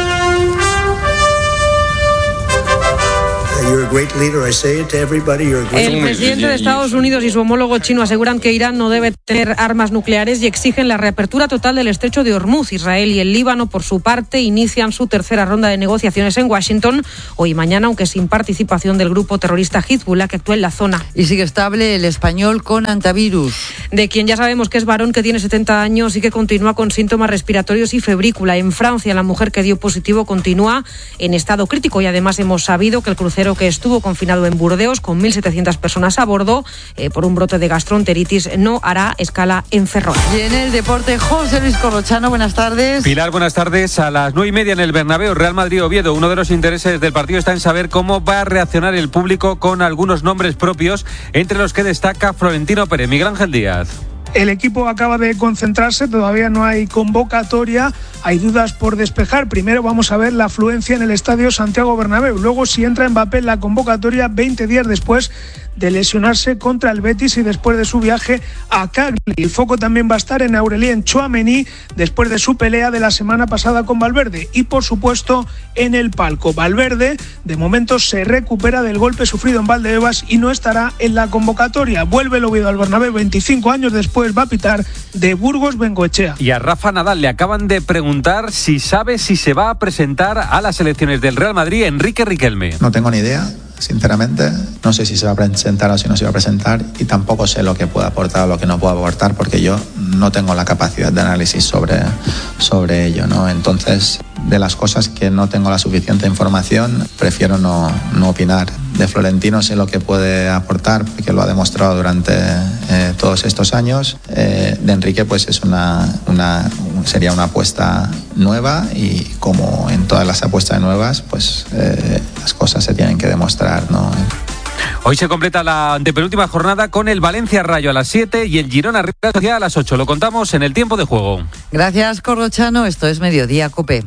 El presidente de Estados Unidos y su homólogo chino aseguran que Irán no debe tener armas nucleares y exigen la reapertura total del estrecho de Hormuz. Israel y el Líbano, por su parte, inician su tercera ronda de negociaciones en Washington hoy y mañana, aunque sin participación del grupo terrorista Hezbollah que actúa en la zona. Y sigue estable el español con antivirus. De quien ya sabemos que es varón, que tiene 70 años y que continúa con síntomas respiratorios y febrícula. En Francia, la mujer que dio positivo continúa en estado crítico y además hemos sabido que el crucero que estuvo confinado en Burdeos con 1.700 personas a bordo por un brote de gastroenteritis no hará escala en Ferrol. Y en el deporte, José Luis Corrochano, buenas tardes. Pilar, buenas tardes. A las 9:30 en el Bernabéu, Real Madrid-Oviedo. Uno de los intereses del partido está en saber cómo va a reaccionar el público con algunos nombres propios, entre los que destaca Florentino Pérez. Miguel Ángel Díaz. El equipo acaba de concentrarse, todavía no hay convocatoria, hay dudas por despejar. Primero vamos a ver la afluencia en el estadio Santiago Bernabéu, luego si entra Mbappé en la convocatoria 20 días después de lesionarse contra el Betis y después de su viaje a Cagliari. El foco también va a estar en Aurélien Tchouaméni después de su pelea de la semana pasada con Valverde y por supuesto en el palco. Valverde de momento se recupera del golpe sufrido en Valdebebas y no estará en la convocatoria. Vuelve el Oviedo al Bernabéu 25 años después, va a pitar de Burgos Bengoechea. Y a Rafa Nadal le acaban de preguntar si sabe si se va a presentar a las elecciones del Real Madrid Enrique Riquelme. No tengo ni idea. Sinceramente, no sé si se va a presentar o si no se va a presentar y tampoco sé lo que puede aportar o lo que no puede aportar porque yo no tengo la capacidad de análisis sobre ello, ¿no? Entonces, de las cosas que no tengo la suficiente información, prefiero no opinar. De Florentino sé lo que puede aportar porque lo ha demostrado durante todos estos años. De Enrique, pues es sería una apuesta nueva y como en todas las apuestas nuevas, pues las cosas se tienen que demostrar, ¿no? Hoy se completa la antepenúltima jornada con el Valencia Rayo a las 7 y el Girona Real Sociedad a las 8. Lo contamos en el tiempo de juego. Gracias, Corrochano. Esto es Mediodía COPE.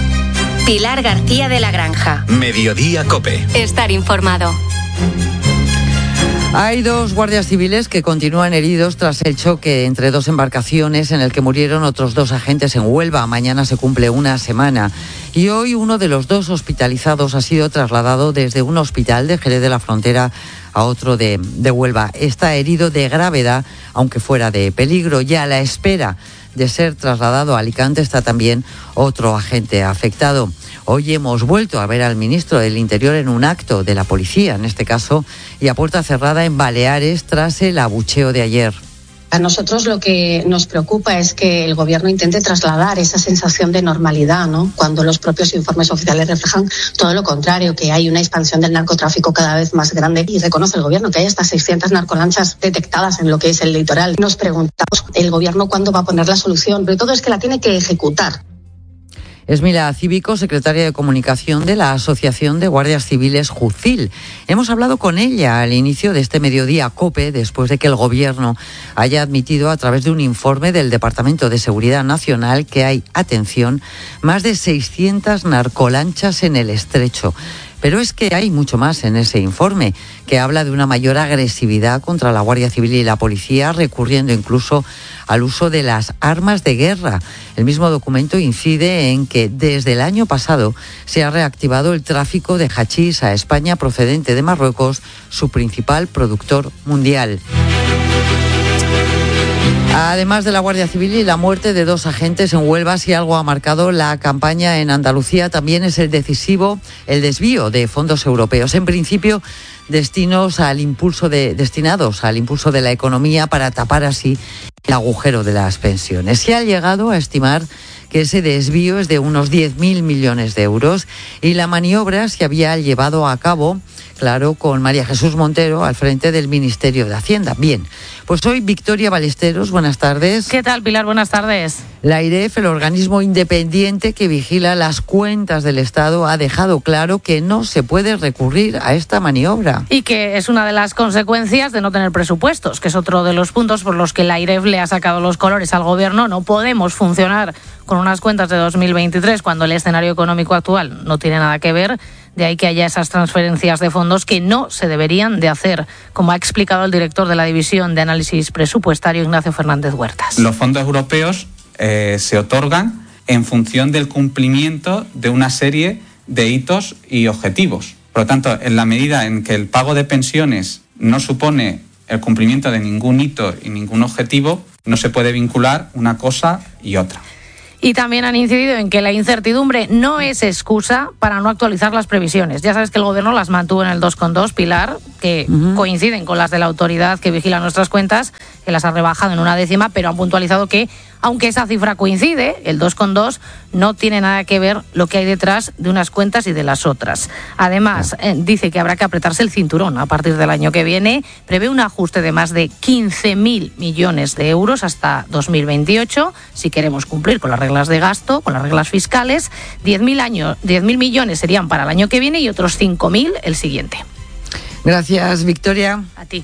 Pilar García de la Granja. Mediodía COPE. Estar informado. Hay 2 guardias civiles que continúan heridos tras el choque entre 2 embarcaciones en el que murieron otros 2 agentes en Huelva. Mañana se cumple una semana. Y hoy uno de los 2 hospitalizados ha sido trasladado desde un hospital de Jerez de la Frontera a otro de Huelva. Está herido de gravedad, aunque fuera de peligro. Ya a la espera de ser trasladado a Alicante está también otro agente afectado. Hoy hemos vuelto a ver al ministro del Interior en un acto de la policía, en este caso, y a puerta cerrada en Baleares tras el abucheo de ayer. A nosotros lo que nos preocupa es que el gobierno intente trasladar esa sensación de normalidad, ¿no? Cuando los propios informes oficiales reflejan todo lo contrario, que hay una expansión del narcotráfico cada vez más grande y reconoce el gobierno que hay hasta 600 narcolanchas detectadas en lo que es el litoral. Nos preguntamos, ¿el gobierno cuándo va a poner la solución? Pero todo es que la tiene que ejecutar. Esmila Cívico, secretaria de Comunicación de la Asociación de Guardias Civiles JUCIL. Hemos hablado con ella al inicio de este Mediodía COPE, después de que el Gobierno haya admitido a través de un informe del Departamento de Seguridad Nacional que hay, atención, más de 600 narcolanchas en el estrecho. Pero es que hay mucho más en ese informe, que habla de una mayor agresividad contra la Guardia Civil y la policía, recurriendo incluso al uso de las armas de guerra. El mismo documento incide en que desde el año pasado se ha reactivado el tráfico de hachís a España procedente de Marruecos, su principal productor mundial. Además de la Guardia Civil y la muerte de 2 agentes en Huelva, si algo ha marcado la campaña en Andalucía también es el desvío de fondos europeos. En principio, destinados al impulso de la economía para tapar así el agujero de las pensiones. Se ha llegado a estimar que ese desvío es de unos 10.000 millones de euros y la maniobra se había llevado a cabo, claro, con María Jesús Montero al frente del Ministerio de Hacienda. Bien, Pues hoy Victoria Ballesteros, buenas tardes. ¿Qué tal, Pilar? Buenas tardes. La AIREF, el organismo independiente que vigila las cuentas del Estado, ha dejado claro que no se puede recurrir a esta maniobra. Y que es una de las consecuencias de no tener presupuestos, que es otro de los puntos por los que la AIREF le ha sacado los colores al Gobierno. No podemos funcionar con unas cuentas de 2023 cuando el escenario económico actual no tiene nada que ver. De ahí que haya esas transferencias de fondos que no se deberían de hacer, como ha explicado el director de la División de Análisis Presupuestario, Ignacio Fernández Huertas. Los fondos europeos se otorgan en función del cumplimiento de una serie de hitos y objetivos. Por lo tanto, en la medida en que el pago de pensiones no supone el cumplimiento de ningún hito y ningún objetivo, no se puede vincular una cosa y otra. Y también han incidido en que la incertidumbre no es excusa para no actualizar las previsiones. Ya sabes que el Gobierno las mantuvo en el 2,2, Pilar, que coinciden con las de la autoridad que vigila nuestras cuentas, que las ha rebajado en 1/10, pero han puntualizado que, aunque esa cifra coincide, el 2,2, no tiene nada que ver lo que hay detrás de unas cuentas y de las otras. Además, dice que habrá que apretarse el cinturón a partir del año que viene. Prevé un ajuste de más de 15.000 millones de euros hasta 2028, si queremos cumplir con las reglas de gasto, con las reglas fiscales. 10.000 millones serían para el año que viene y otros 5.000 el siguiente. Gracias, Victoria. A ti.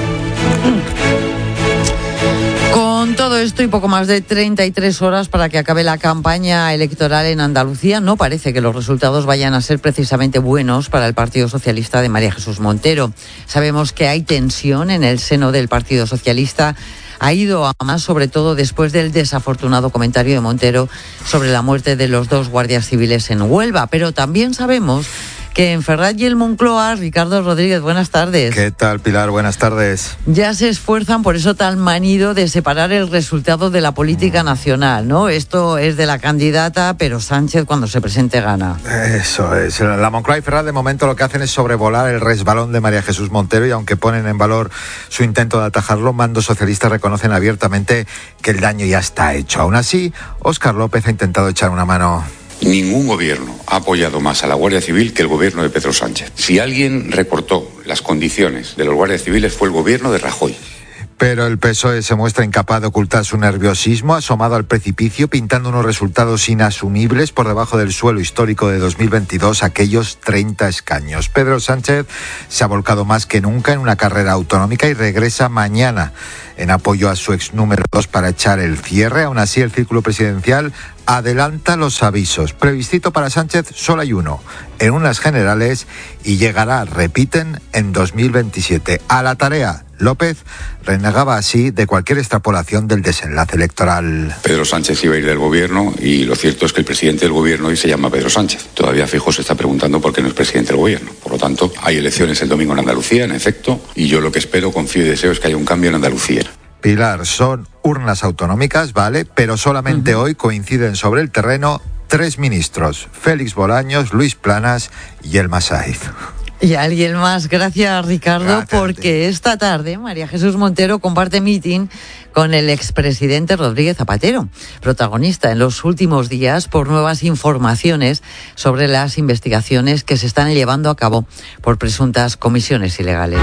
Con todo esto y poco más de 33 horas para que acabe la campaña electoral en Andalucía, no parece que los resultados vayan a ser precisamente buenos para el Partido Socialista de María Jesús Montero. Sabemos que hay tensión en el seno del Partido Socialista. Ha ido a más, sobre todo después del desafortunado comentario de Montero sobre la muerte de los 2 guardias civiles en Huelva. Pero también sabemos que en Ferraz y el Moncloa, Ricardo Rodríguez, buenas tardes. ¿Qué tal, Pilar? Buenas tardes. Ya se esfuerzan, por eso tan manido, de separar el resultado de la política nacional, ¿no? Esto es de la candidata, pero Sánchez cuando se presente gana. Eso es. La Moncloa y Ferraz de momento lo que hacen es sobrevolar el resbalón de María Jesús Montero y aunque ponen en valor su intento de atajarlo, mandos socialistas reconocen abiertamente que el daño ya está hecho. Aún así, Óscar López ha intentado echar una mano. Ningún gobierno ha apoyado más a la Guardia Civil que el gobierno de Pedro Sánchez. Si alguien recortó las condiciones de los guardias civiles fue el gobierno de Rajoy. Pero el PSOE se muestra incapaz de ocultar su nerviosismo, asomado al precipicio, pintando unos resultados inasumibles por debajo del suelo histórico de 2022, aquellos 30 escaños. Pedro Sánchez se ha volcado más que nunca en una carrera autonómica y regresa mañana en apoyo a su ex número 2 para echar el cierre. Aún así, el círculo presidencial adelanta los avisos. Plebiscito para Sánchez solo hay uno, en unas generales, y llegará, repiten, en 2027. A la tarea. López renegaba así de cualquier extrapolación del desenlace electoral. Pedro Sánchez iba a ir del gobierno y lo cierto es que el presidente del gobierno hoy se llama Pedro Sánchez. Todavía Feijóo se está preguntando por qué no es presidente del gobierno. Por lo tanto, hay elecciones el domingo en Andalucía, en efecto, y yo lo que espero, confío y deseo es que haya un cambio en Andalucía. Pilar, son urnas autonómicas, vale, pero solamente hoy coinciden sobre el terreno 3 ministros, Félix Bolaños, Luis Planas y Elma Saiz. Y alguien más, gracias Ricardo, Gracias porque esta tarde María Jesús Montero comparte meeting con el expresidente Rodríguez Zapatero, protagonista en los últimos días por nuevas informaciones sobre las investigaciones que se están llevando a cabo por presuntas comisiones ilegales.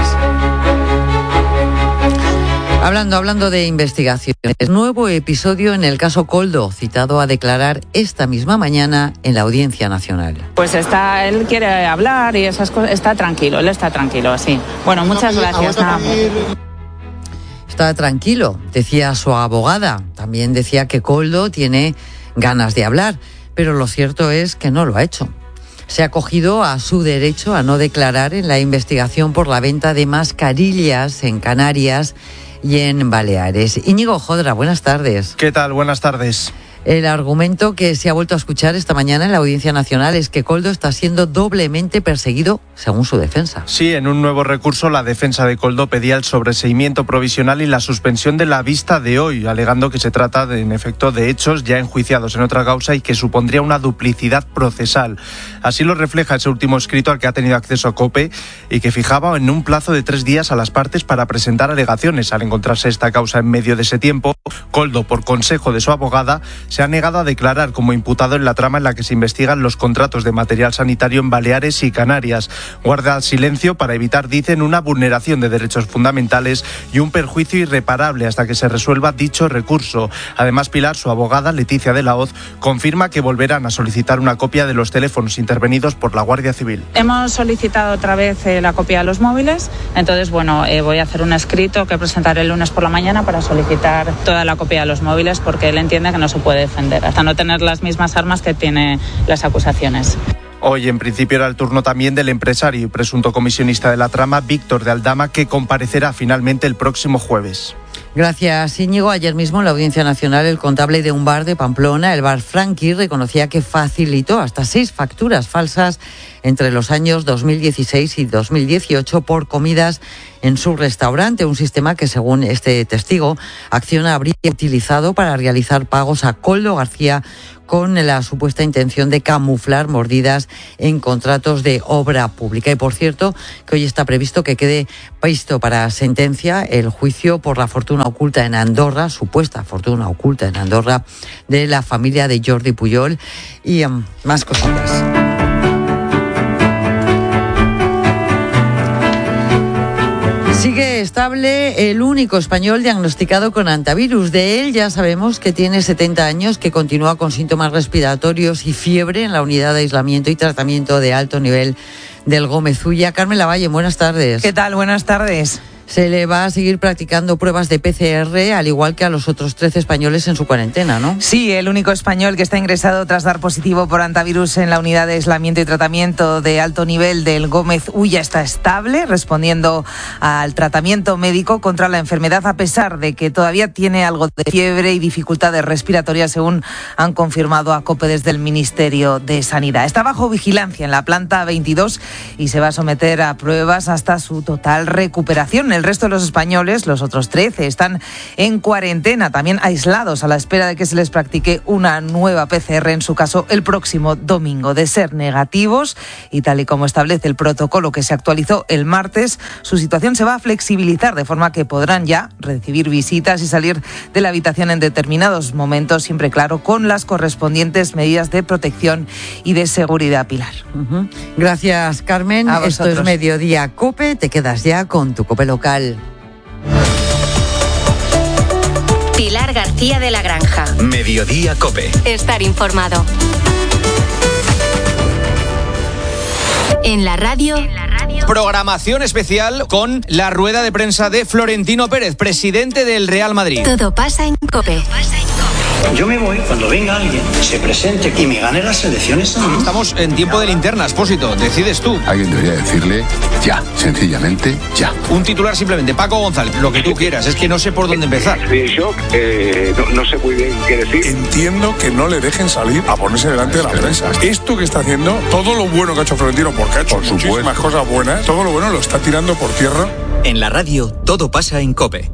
Hablando de investigaciones, nuevo episodio en el caso Koldo, citado a declarar esta misma mañana en la Audiencia Nacional. Pues él quiere hablar y esas cosas, él está tranquilo, así. Bueno, muchas gracias. Está tranquilo, decía su abogada. También decía que Koldo tiene ganas de hablar, pero lo cierto es que no lo ha hecho. Se ha acogido a su derecho a no declarar en la investigación por la venta de mascarillas en Canarias y en Baleares. Íñigo Jodra, buenas tardes. ¿Qué tal? Buenas tardes. El argumento que se ha vuelto a escuchar esta mañana en la Audiencia Nacional es que Koldo está siendo doblemente perseguido, según su defensa. Sí, en un nuevo recurso la defensa de Koldo pedía el sobreseimiento provisional y la suspensión de la vista de hoy, alegando que se trata, en efecto, de hechos ya enjuiciados en otra causa y que supondría una duplicidad procesal. Así lo refleja ese último escrito al que ha tenido acceso COPE y que fijaba en un plazo de 3 días a las partes para presentar alegaciones. Al encontrarse esta causa en medio de ese tiempo, Koldo, por consejo de su abogada, se ha negado a declarar como imputado en la trama en la que se investigan los contratos de material sanitario en Baleares y Canarias. Guarda silencio para evitar, dicen, una vulneración de derechos fundamentales y un perjuicio irreparable hasta que se resuelva dicho recurso. Además, Pilar, su abogada, Leticia de la Hoz, confirma que volverán a solicitar una copia de los teléfonos intervenidos por la Guardia Civil. Hemos solicitado otra vez la copia de los móviles, entonces voy a hacer un escrito que presentaré el lunes por la mañana para solicitar toda la copia de los móviles, porque él entiende que no se puede defender hasta no tener las mismas armas que tiene las acusaciones. Hoy, en principio, era el turno también del empresario y presunto comisionista de la trama, Víctor de Aldama, que comparecerá finalmente el próximo jueves. Gracias, Íñigo. Ayer mismo en la Audiencia Nacional, el contable de un bar de Pamplona, el bar Franqui, reconocía que facilitó hasta 6 facturas falsas entre los años 2016 y 2018 por comidas en su restaurante, un sistema que, según este testigo, Acciona habría utilizado para realizar pagos a Koldo García con la supuesta intención de camuflar mordidas en contratos de obra pública. Y por cierto, que hoy está previsto que quede visto para sentencia el juicio por la fortuna oculta en Andorra, supuesta fortuna oculta en Andorra, de la familia de Jordi Pujol y más cositas. Sigue estable el único español diagnosticado con hantavirus. De él ya sabemos que tiene 70 años, que continúa con síntomas respiratorios y fiebre en la unidad de aislamiento y tratamiento de alto nivel del Gómez Ulla. Carmen Lavalle, buenas tardes. ¿Qué tal? Buenas tardes. Se le va a seguir practicando pruebas de PCR, al igual que a los otros 13 españoles en su cuarentena, ¿no? Sí, el único español que está ingresado tras dar positivo por hantavirus en la unidad de aislamiento y tratamiento de alto nivel del Gómez Ulla está estable, respondiendo al tratamiento médico contra la enfermedad, a pesar de que todavía tiene algo de fiebre y dificultades respiratorias, según han confirmado a COPE desde el Ministerio de Sanidad. Está bajo vigilancia en la planta 22 y se va a someter a pruebas hasta su total recuperación. El resto de los españoles, los otros 13, están en cuarentena, también aislados, a la espera de que se les practique una nueva PCR, en su caso el próximo domingo. De ser negativos, y tal y como establece el protocolo que se actualizó el martes, su situación se va a flexibilizar, de forma que podrán ya recibir visitas y salir de la habitación en determinados momentos, siempre claro, con las correspondientes medidas de protección y de seguridad. Pilar. Gracias, Carmen. Esto es Mediodía COPE. Te quedas ya con tu COPE local. Pilar García de la Granja. Mediodía COPE. Estar informado. En la radio. Programación especial con la rueda de prensa de Florentino Pérez, presidente del Real Madrid. Todo pasa en COPE. Yo me voy cuando venga alguien, se presente y me gane las elecciones. Estamos en tiempo de linterna, Expósito, decides tú. Alguien debería decirle ya, sencillamente ya. Un titular simplemente, Paco González, lo que tú quieras, es que no sé por dónde empezar. Estoy en shock, no sé muy bien qué decir. Entiendo que no le dejen salir a ponerse delante de la prensa. Esto que está haciendo, todo lo bueno que ha hecho Florentino, porque ha hecho muchísimas cosas buenas, todo lo bueno lo está tirando por tierra. En la radio, todo pasa en COPE.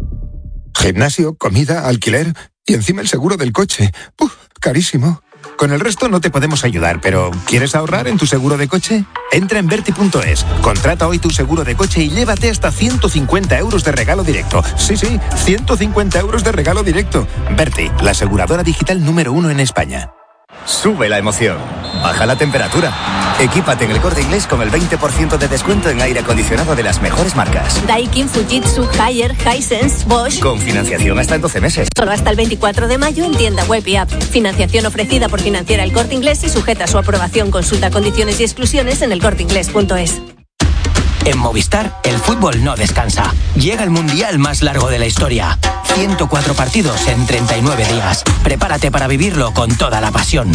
Gimnasio, comida, alquiler y encima el seguro del coche. Carísimo. Con el resto no te podemos ayudar, pero ¿quieres ahorrar en tu seguro de coche? Entra en Verti.es, contrata hoy tu seguro de coche y llévate hasta 150 euros de regalo directo. Sí, 150 euros de regalo directo. Verti, la aseguradora digital número 1 en España. Sube la emoción, baja la temperatura. Equípate en El Corte Inglés con el 20% de descuento en aire acondicionado de las mejores marcas. Daikin, Fujitsu, Haier, Hisense, Bosch. Con financiación hasta en 12 meses. Solo hasta el 24 de mayo en tienda web y app. Financiación ofrecida por Financiera El Corte Inglés y sujeta a su aprobación. Consulta condiciones y exclusiones en elcorteinglés.es. En Movistar, el fútbol no descansa. Llega el mundial más largo de la historia. 104 partidos en 39 días. Prepárate para vivirlo con toda la pasión.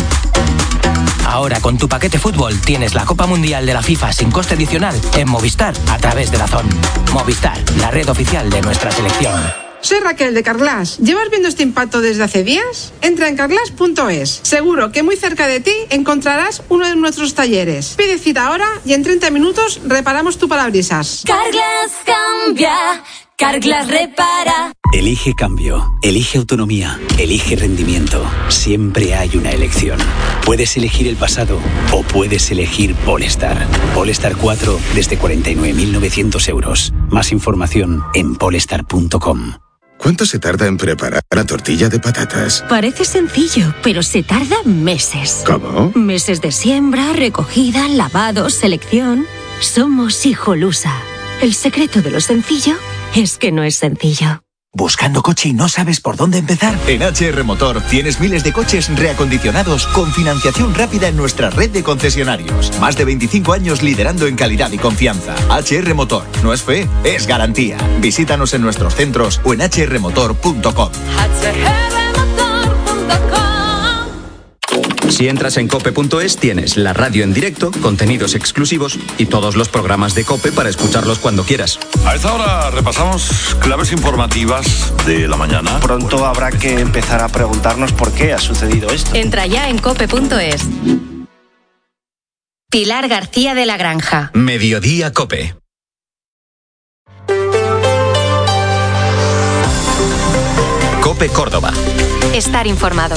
Ahora, con tu paquete fútbol, tienes la Copa Mundial de la FIFA sin coste adicional en Movistar a través de DAZN. Movistar, la red oficial de nuestra selección. Soy Raquel de Carglass. ¿Llevas viendo este impacto desde hace días? Entra en carglass.es. Seguro que muy cerca de ti encontrarás uno de nuestros talleres. Pide cita ahora y en 30 minutos reparamos tu parabrisas. Carglass cambia, Carglass repara. Elige cambio, elige autonomía, elige rendimiento. Siempre hay una elección. Puedes elegir el pasado o puedes elegir Polestar. Polestar 4 desde 49.900 euros. Más información en polestar.com. ¿Cuánto se tarda en preparar la tortilla de patatas? Parece sencillo, pero se tarda meses. ¿Cómo? Meses de siembra, recogida, lavado, selección. Somos Hijolusa. El secreto de lo sencillo es que no es sencillo. ¿Buscando coche y no sabes por dónde empezar? En HR Motor tienes miles de coches reacondicionados con financiación rápida en nuestra red de concesionarios. Más de 25 años liderando en calidad y confianza. HR Motor. No es fe, es garantía. Visítanos en nuestros centros o en hrmotor.com. Si entras en cope.es tienes la radio en directo, contenidos exclusivos y todos los programas de COPE para escucharlos cuando quieras. A esta hora repasamos claves informativas de la mañana. Pronto habrá que empezar a preguntarnos por qué ha sucedido esto. Entra ya en cope.es. Pilar García de la Granja. Mediodía COPE. COPE Córdoba. Estar informado.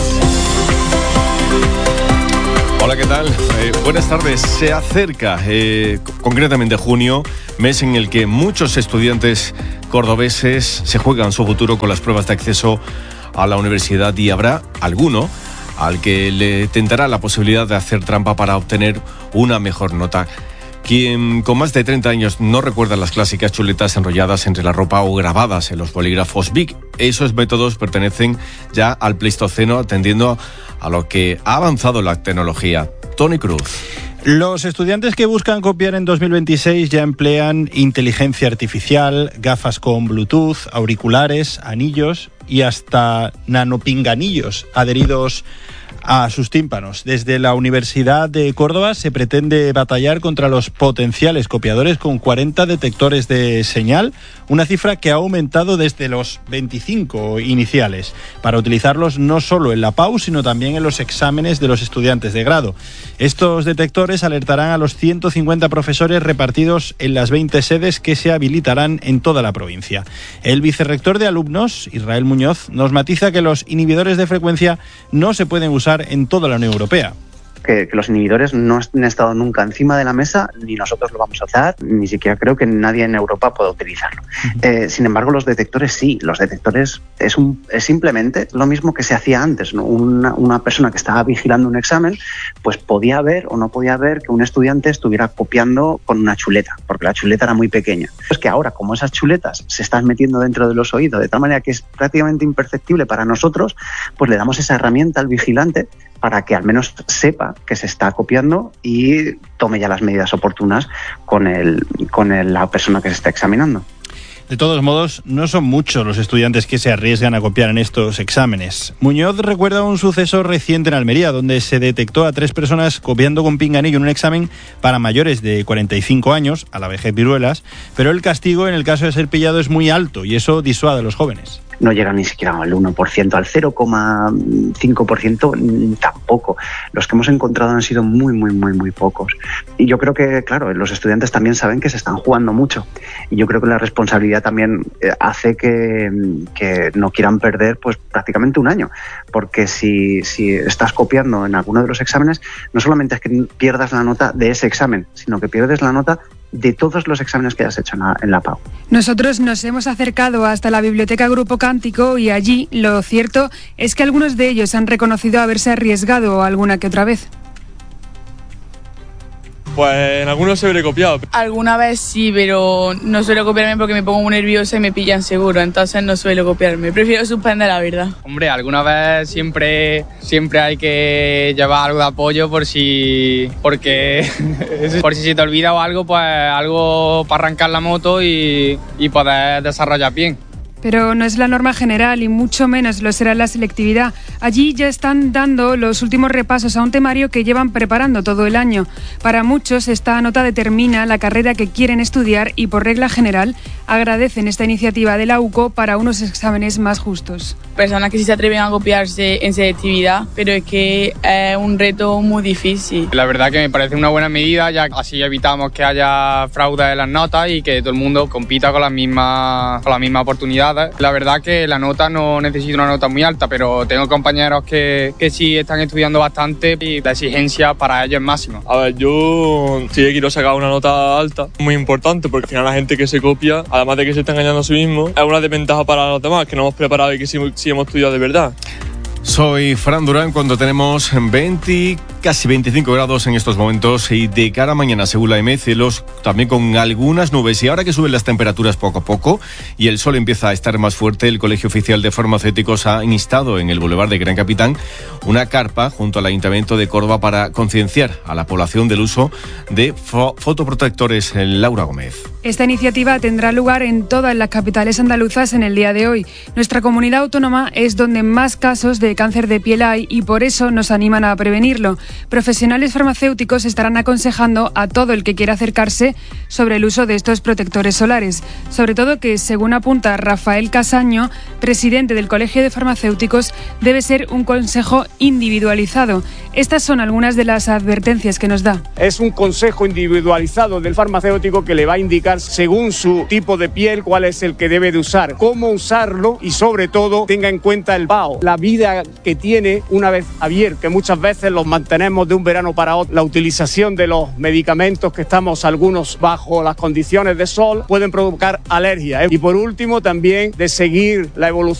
Hola, ¿qué tal? Buenas tardes. Se acerca concretamente junio, mes en el que muchos estudiantes cordobeses se juegan su futuro con las pruebas de acceso a la universidad y habrá alguno al que le tentará la posibilidad de hacer trampa para obtener una mejor nota. Quien con más de 30 años no recuerda las clásicas chuletas enrolladas entre la ropa o grabadas en los bolígrafos Bic. Esos métodos pertenecen ya al Pleistoceno, atendiendo a lo que ha avanzado la tecnología. Tony Cruz. Los estudiantes que buscan copiar en 2026 ya emplean inteligencia artificial, gafas con Bluetooth, auriculares, anillos y hasta nanopinganillos adheridos a sus tímpanos. Desde la Universidad de Córdoba se pretende batallar contra los potenciales copiadores con 40 detectores de señal, una cifra que ha aumentado desde los 25 iniciales, para utilizarlos no solo en la PAU, sino también en los exámenes de los estudiantes de grado. Estos detectores alertarán a los 150 profesores repartidos en las 20 sedes que se habilitarán en toda la provincia. El vicerrector de alumnos, Israel Muñoz, nos matiza que los inhibidores de frecuencia no se pueden usar en toda la Unión Europea. Que los inhibidores no han estado nunca encima de la mesa, ni nosotros lo vamos a usar, ni siquiera creo que nadie en Europa pueda utilizarlo. Sin embargo, los detectores sí. Los detectores es simplemente lo mismo que se hacía antes, ¿no? Una persona que estaba vigilando un examen, pues podía ver o no podía ver que un estudiante estuviera copiando con una chuleta, porque la chuleta era muy pequeña. Es que ahora, como esas chuletas se están metiendo dentro de los oídos de tal manera que es prácticamente imperceptible para nosotros, pues le damos esa herramienta al vigilante para que al menos sepa que se está copiando y tome ya las medidas oportunas con la persona que se está examinando. De todos modos, no son muchos los estudiantes que se arriesgan a copiar en estos exámenes. Muñoz recuerda un suceso reciente en Almería, donde se detectó a 3 personas copiando con pinganillo en un examen para mayores de 45 años, a la vejez viruelas, pero el castigo en el caso de ser pillado es muy alto y eso disuade a los jóvenes. No llega ni siquiera al 1%, al 0,5% tampoco. Los que hemos encontrado han sido muy, muy, muy, muy pocos. Y yo creo que, claro, los estudiantes también saben que se están jugando mucho. Y yo creo que la responsabilidad también hace que no quieran perder pues prácticamente un año. Porque si estás copiando en alguno de los exámenes, no solamente es que pierdas la nota de ese examen, sino que pierdes la nota de todos los exámenes que has hecho en la PAU. Nosotros nos hemos acercado hasta la biblioteca Grupo Cántico y allí lo cierto es que algunos de ellos han reconocido haberse arriesgado alguna que otra vez. Pues en algunos se hubiera copiado. Alguna vez sí, pero no suelo copiarme porque me pongo muy nerviosa y me pillan seguro, entonces no suelo copiarme. Prefiero suspender, la verdad. Hombre, alguna vez siempre hay que llevar algo de apoyo por si se te olvida o algo, pues algo para arrancar la moto y poder desarrollar bien. Pero no es la norma general y mucho menos lo será la selectividad. Allí ya están dando los últimos repasos a un temario que llevan preparando todo el año. Para muchos esta nota determina la carrera que quieren estudiar y por regla general agradecen esta iniciativa de la UCO para unos exámenes más justos. Personas que sí se atreven a copiarse en selectividad, pero es que es un reto muy difícil. La verdad que me parece una buena medida, ya así evitamos que haya fraude en las notas y que todo el mundo compita con las mismas oportunidades. La verdad que la nota no necesita una nota muy alta, pero tengo compañeros que sí están estudiando bastante y la exigencia para ellos es máxima. A ver, yo sí quiero sacar una nota alta, muy importante, porque al final la gente que se copia, a además de que se está engañando a sí mismo, es una desventaja para los demás, que no hemos preparado y que sí hemos estudiado de verdad. Soy Fran Durán cuando tenemos 20, casi 25 grados en estos momentos y de cara a mañana, según la EME, cielos también con algunas nubes. Y ahora que suben las temperaturas poco a poco y el sol empieza a estar más fuerte, el Colegio Oficial de Farmacéuticos ha instado en el Boulevard de Gran Capitán una carpa junto al Ayuntamiento de Córdoba para concienciar a la población del uso de fotoprotectores. Laura Gómez. Esta iniciativa tendrá lugar en todas las capitales andaluzas en el día de hoy. Nuestra comunidad autónoma es donde más casos de cáncer de piel hay y por eso nos animan a prevenirlo. Profesionales farmacéuticos estarán aconsejando a todo el que quiera acercarse sobre el uso de estos protectores solares. Sobre todo que, según apunta Rafael Casaño, presidente del Colegio de Farmacéuticos, debe ser un consejo individualizado. Estas son algunas de las advertencias que nos da. Es un consejo individualizado del farmacéutico que le va a indicar según su tipo de piel cuál es el que debe de usar, cómo usarlo y sobre todo tenga en cuenta el PAO, la vida que tiene una vez abierto, que muchas veces los mantenemos de un verano para otro. La utilización de los medicamentos que estamos algunos bajo las condiciones de sol pueden provocar alergia. Y por último también de seguir la evolución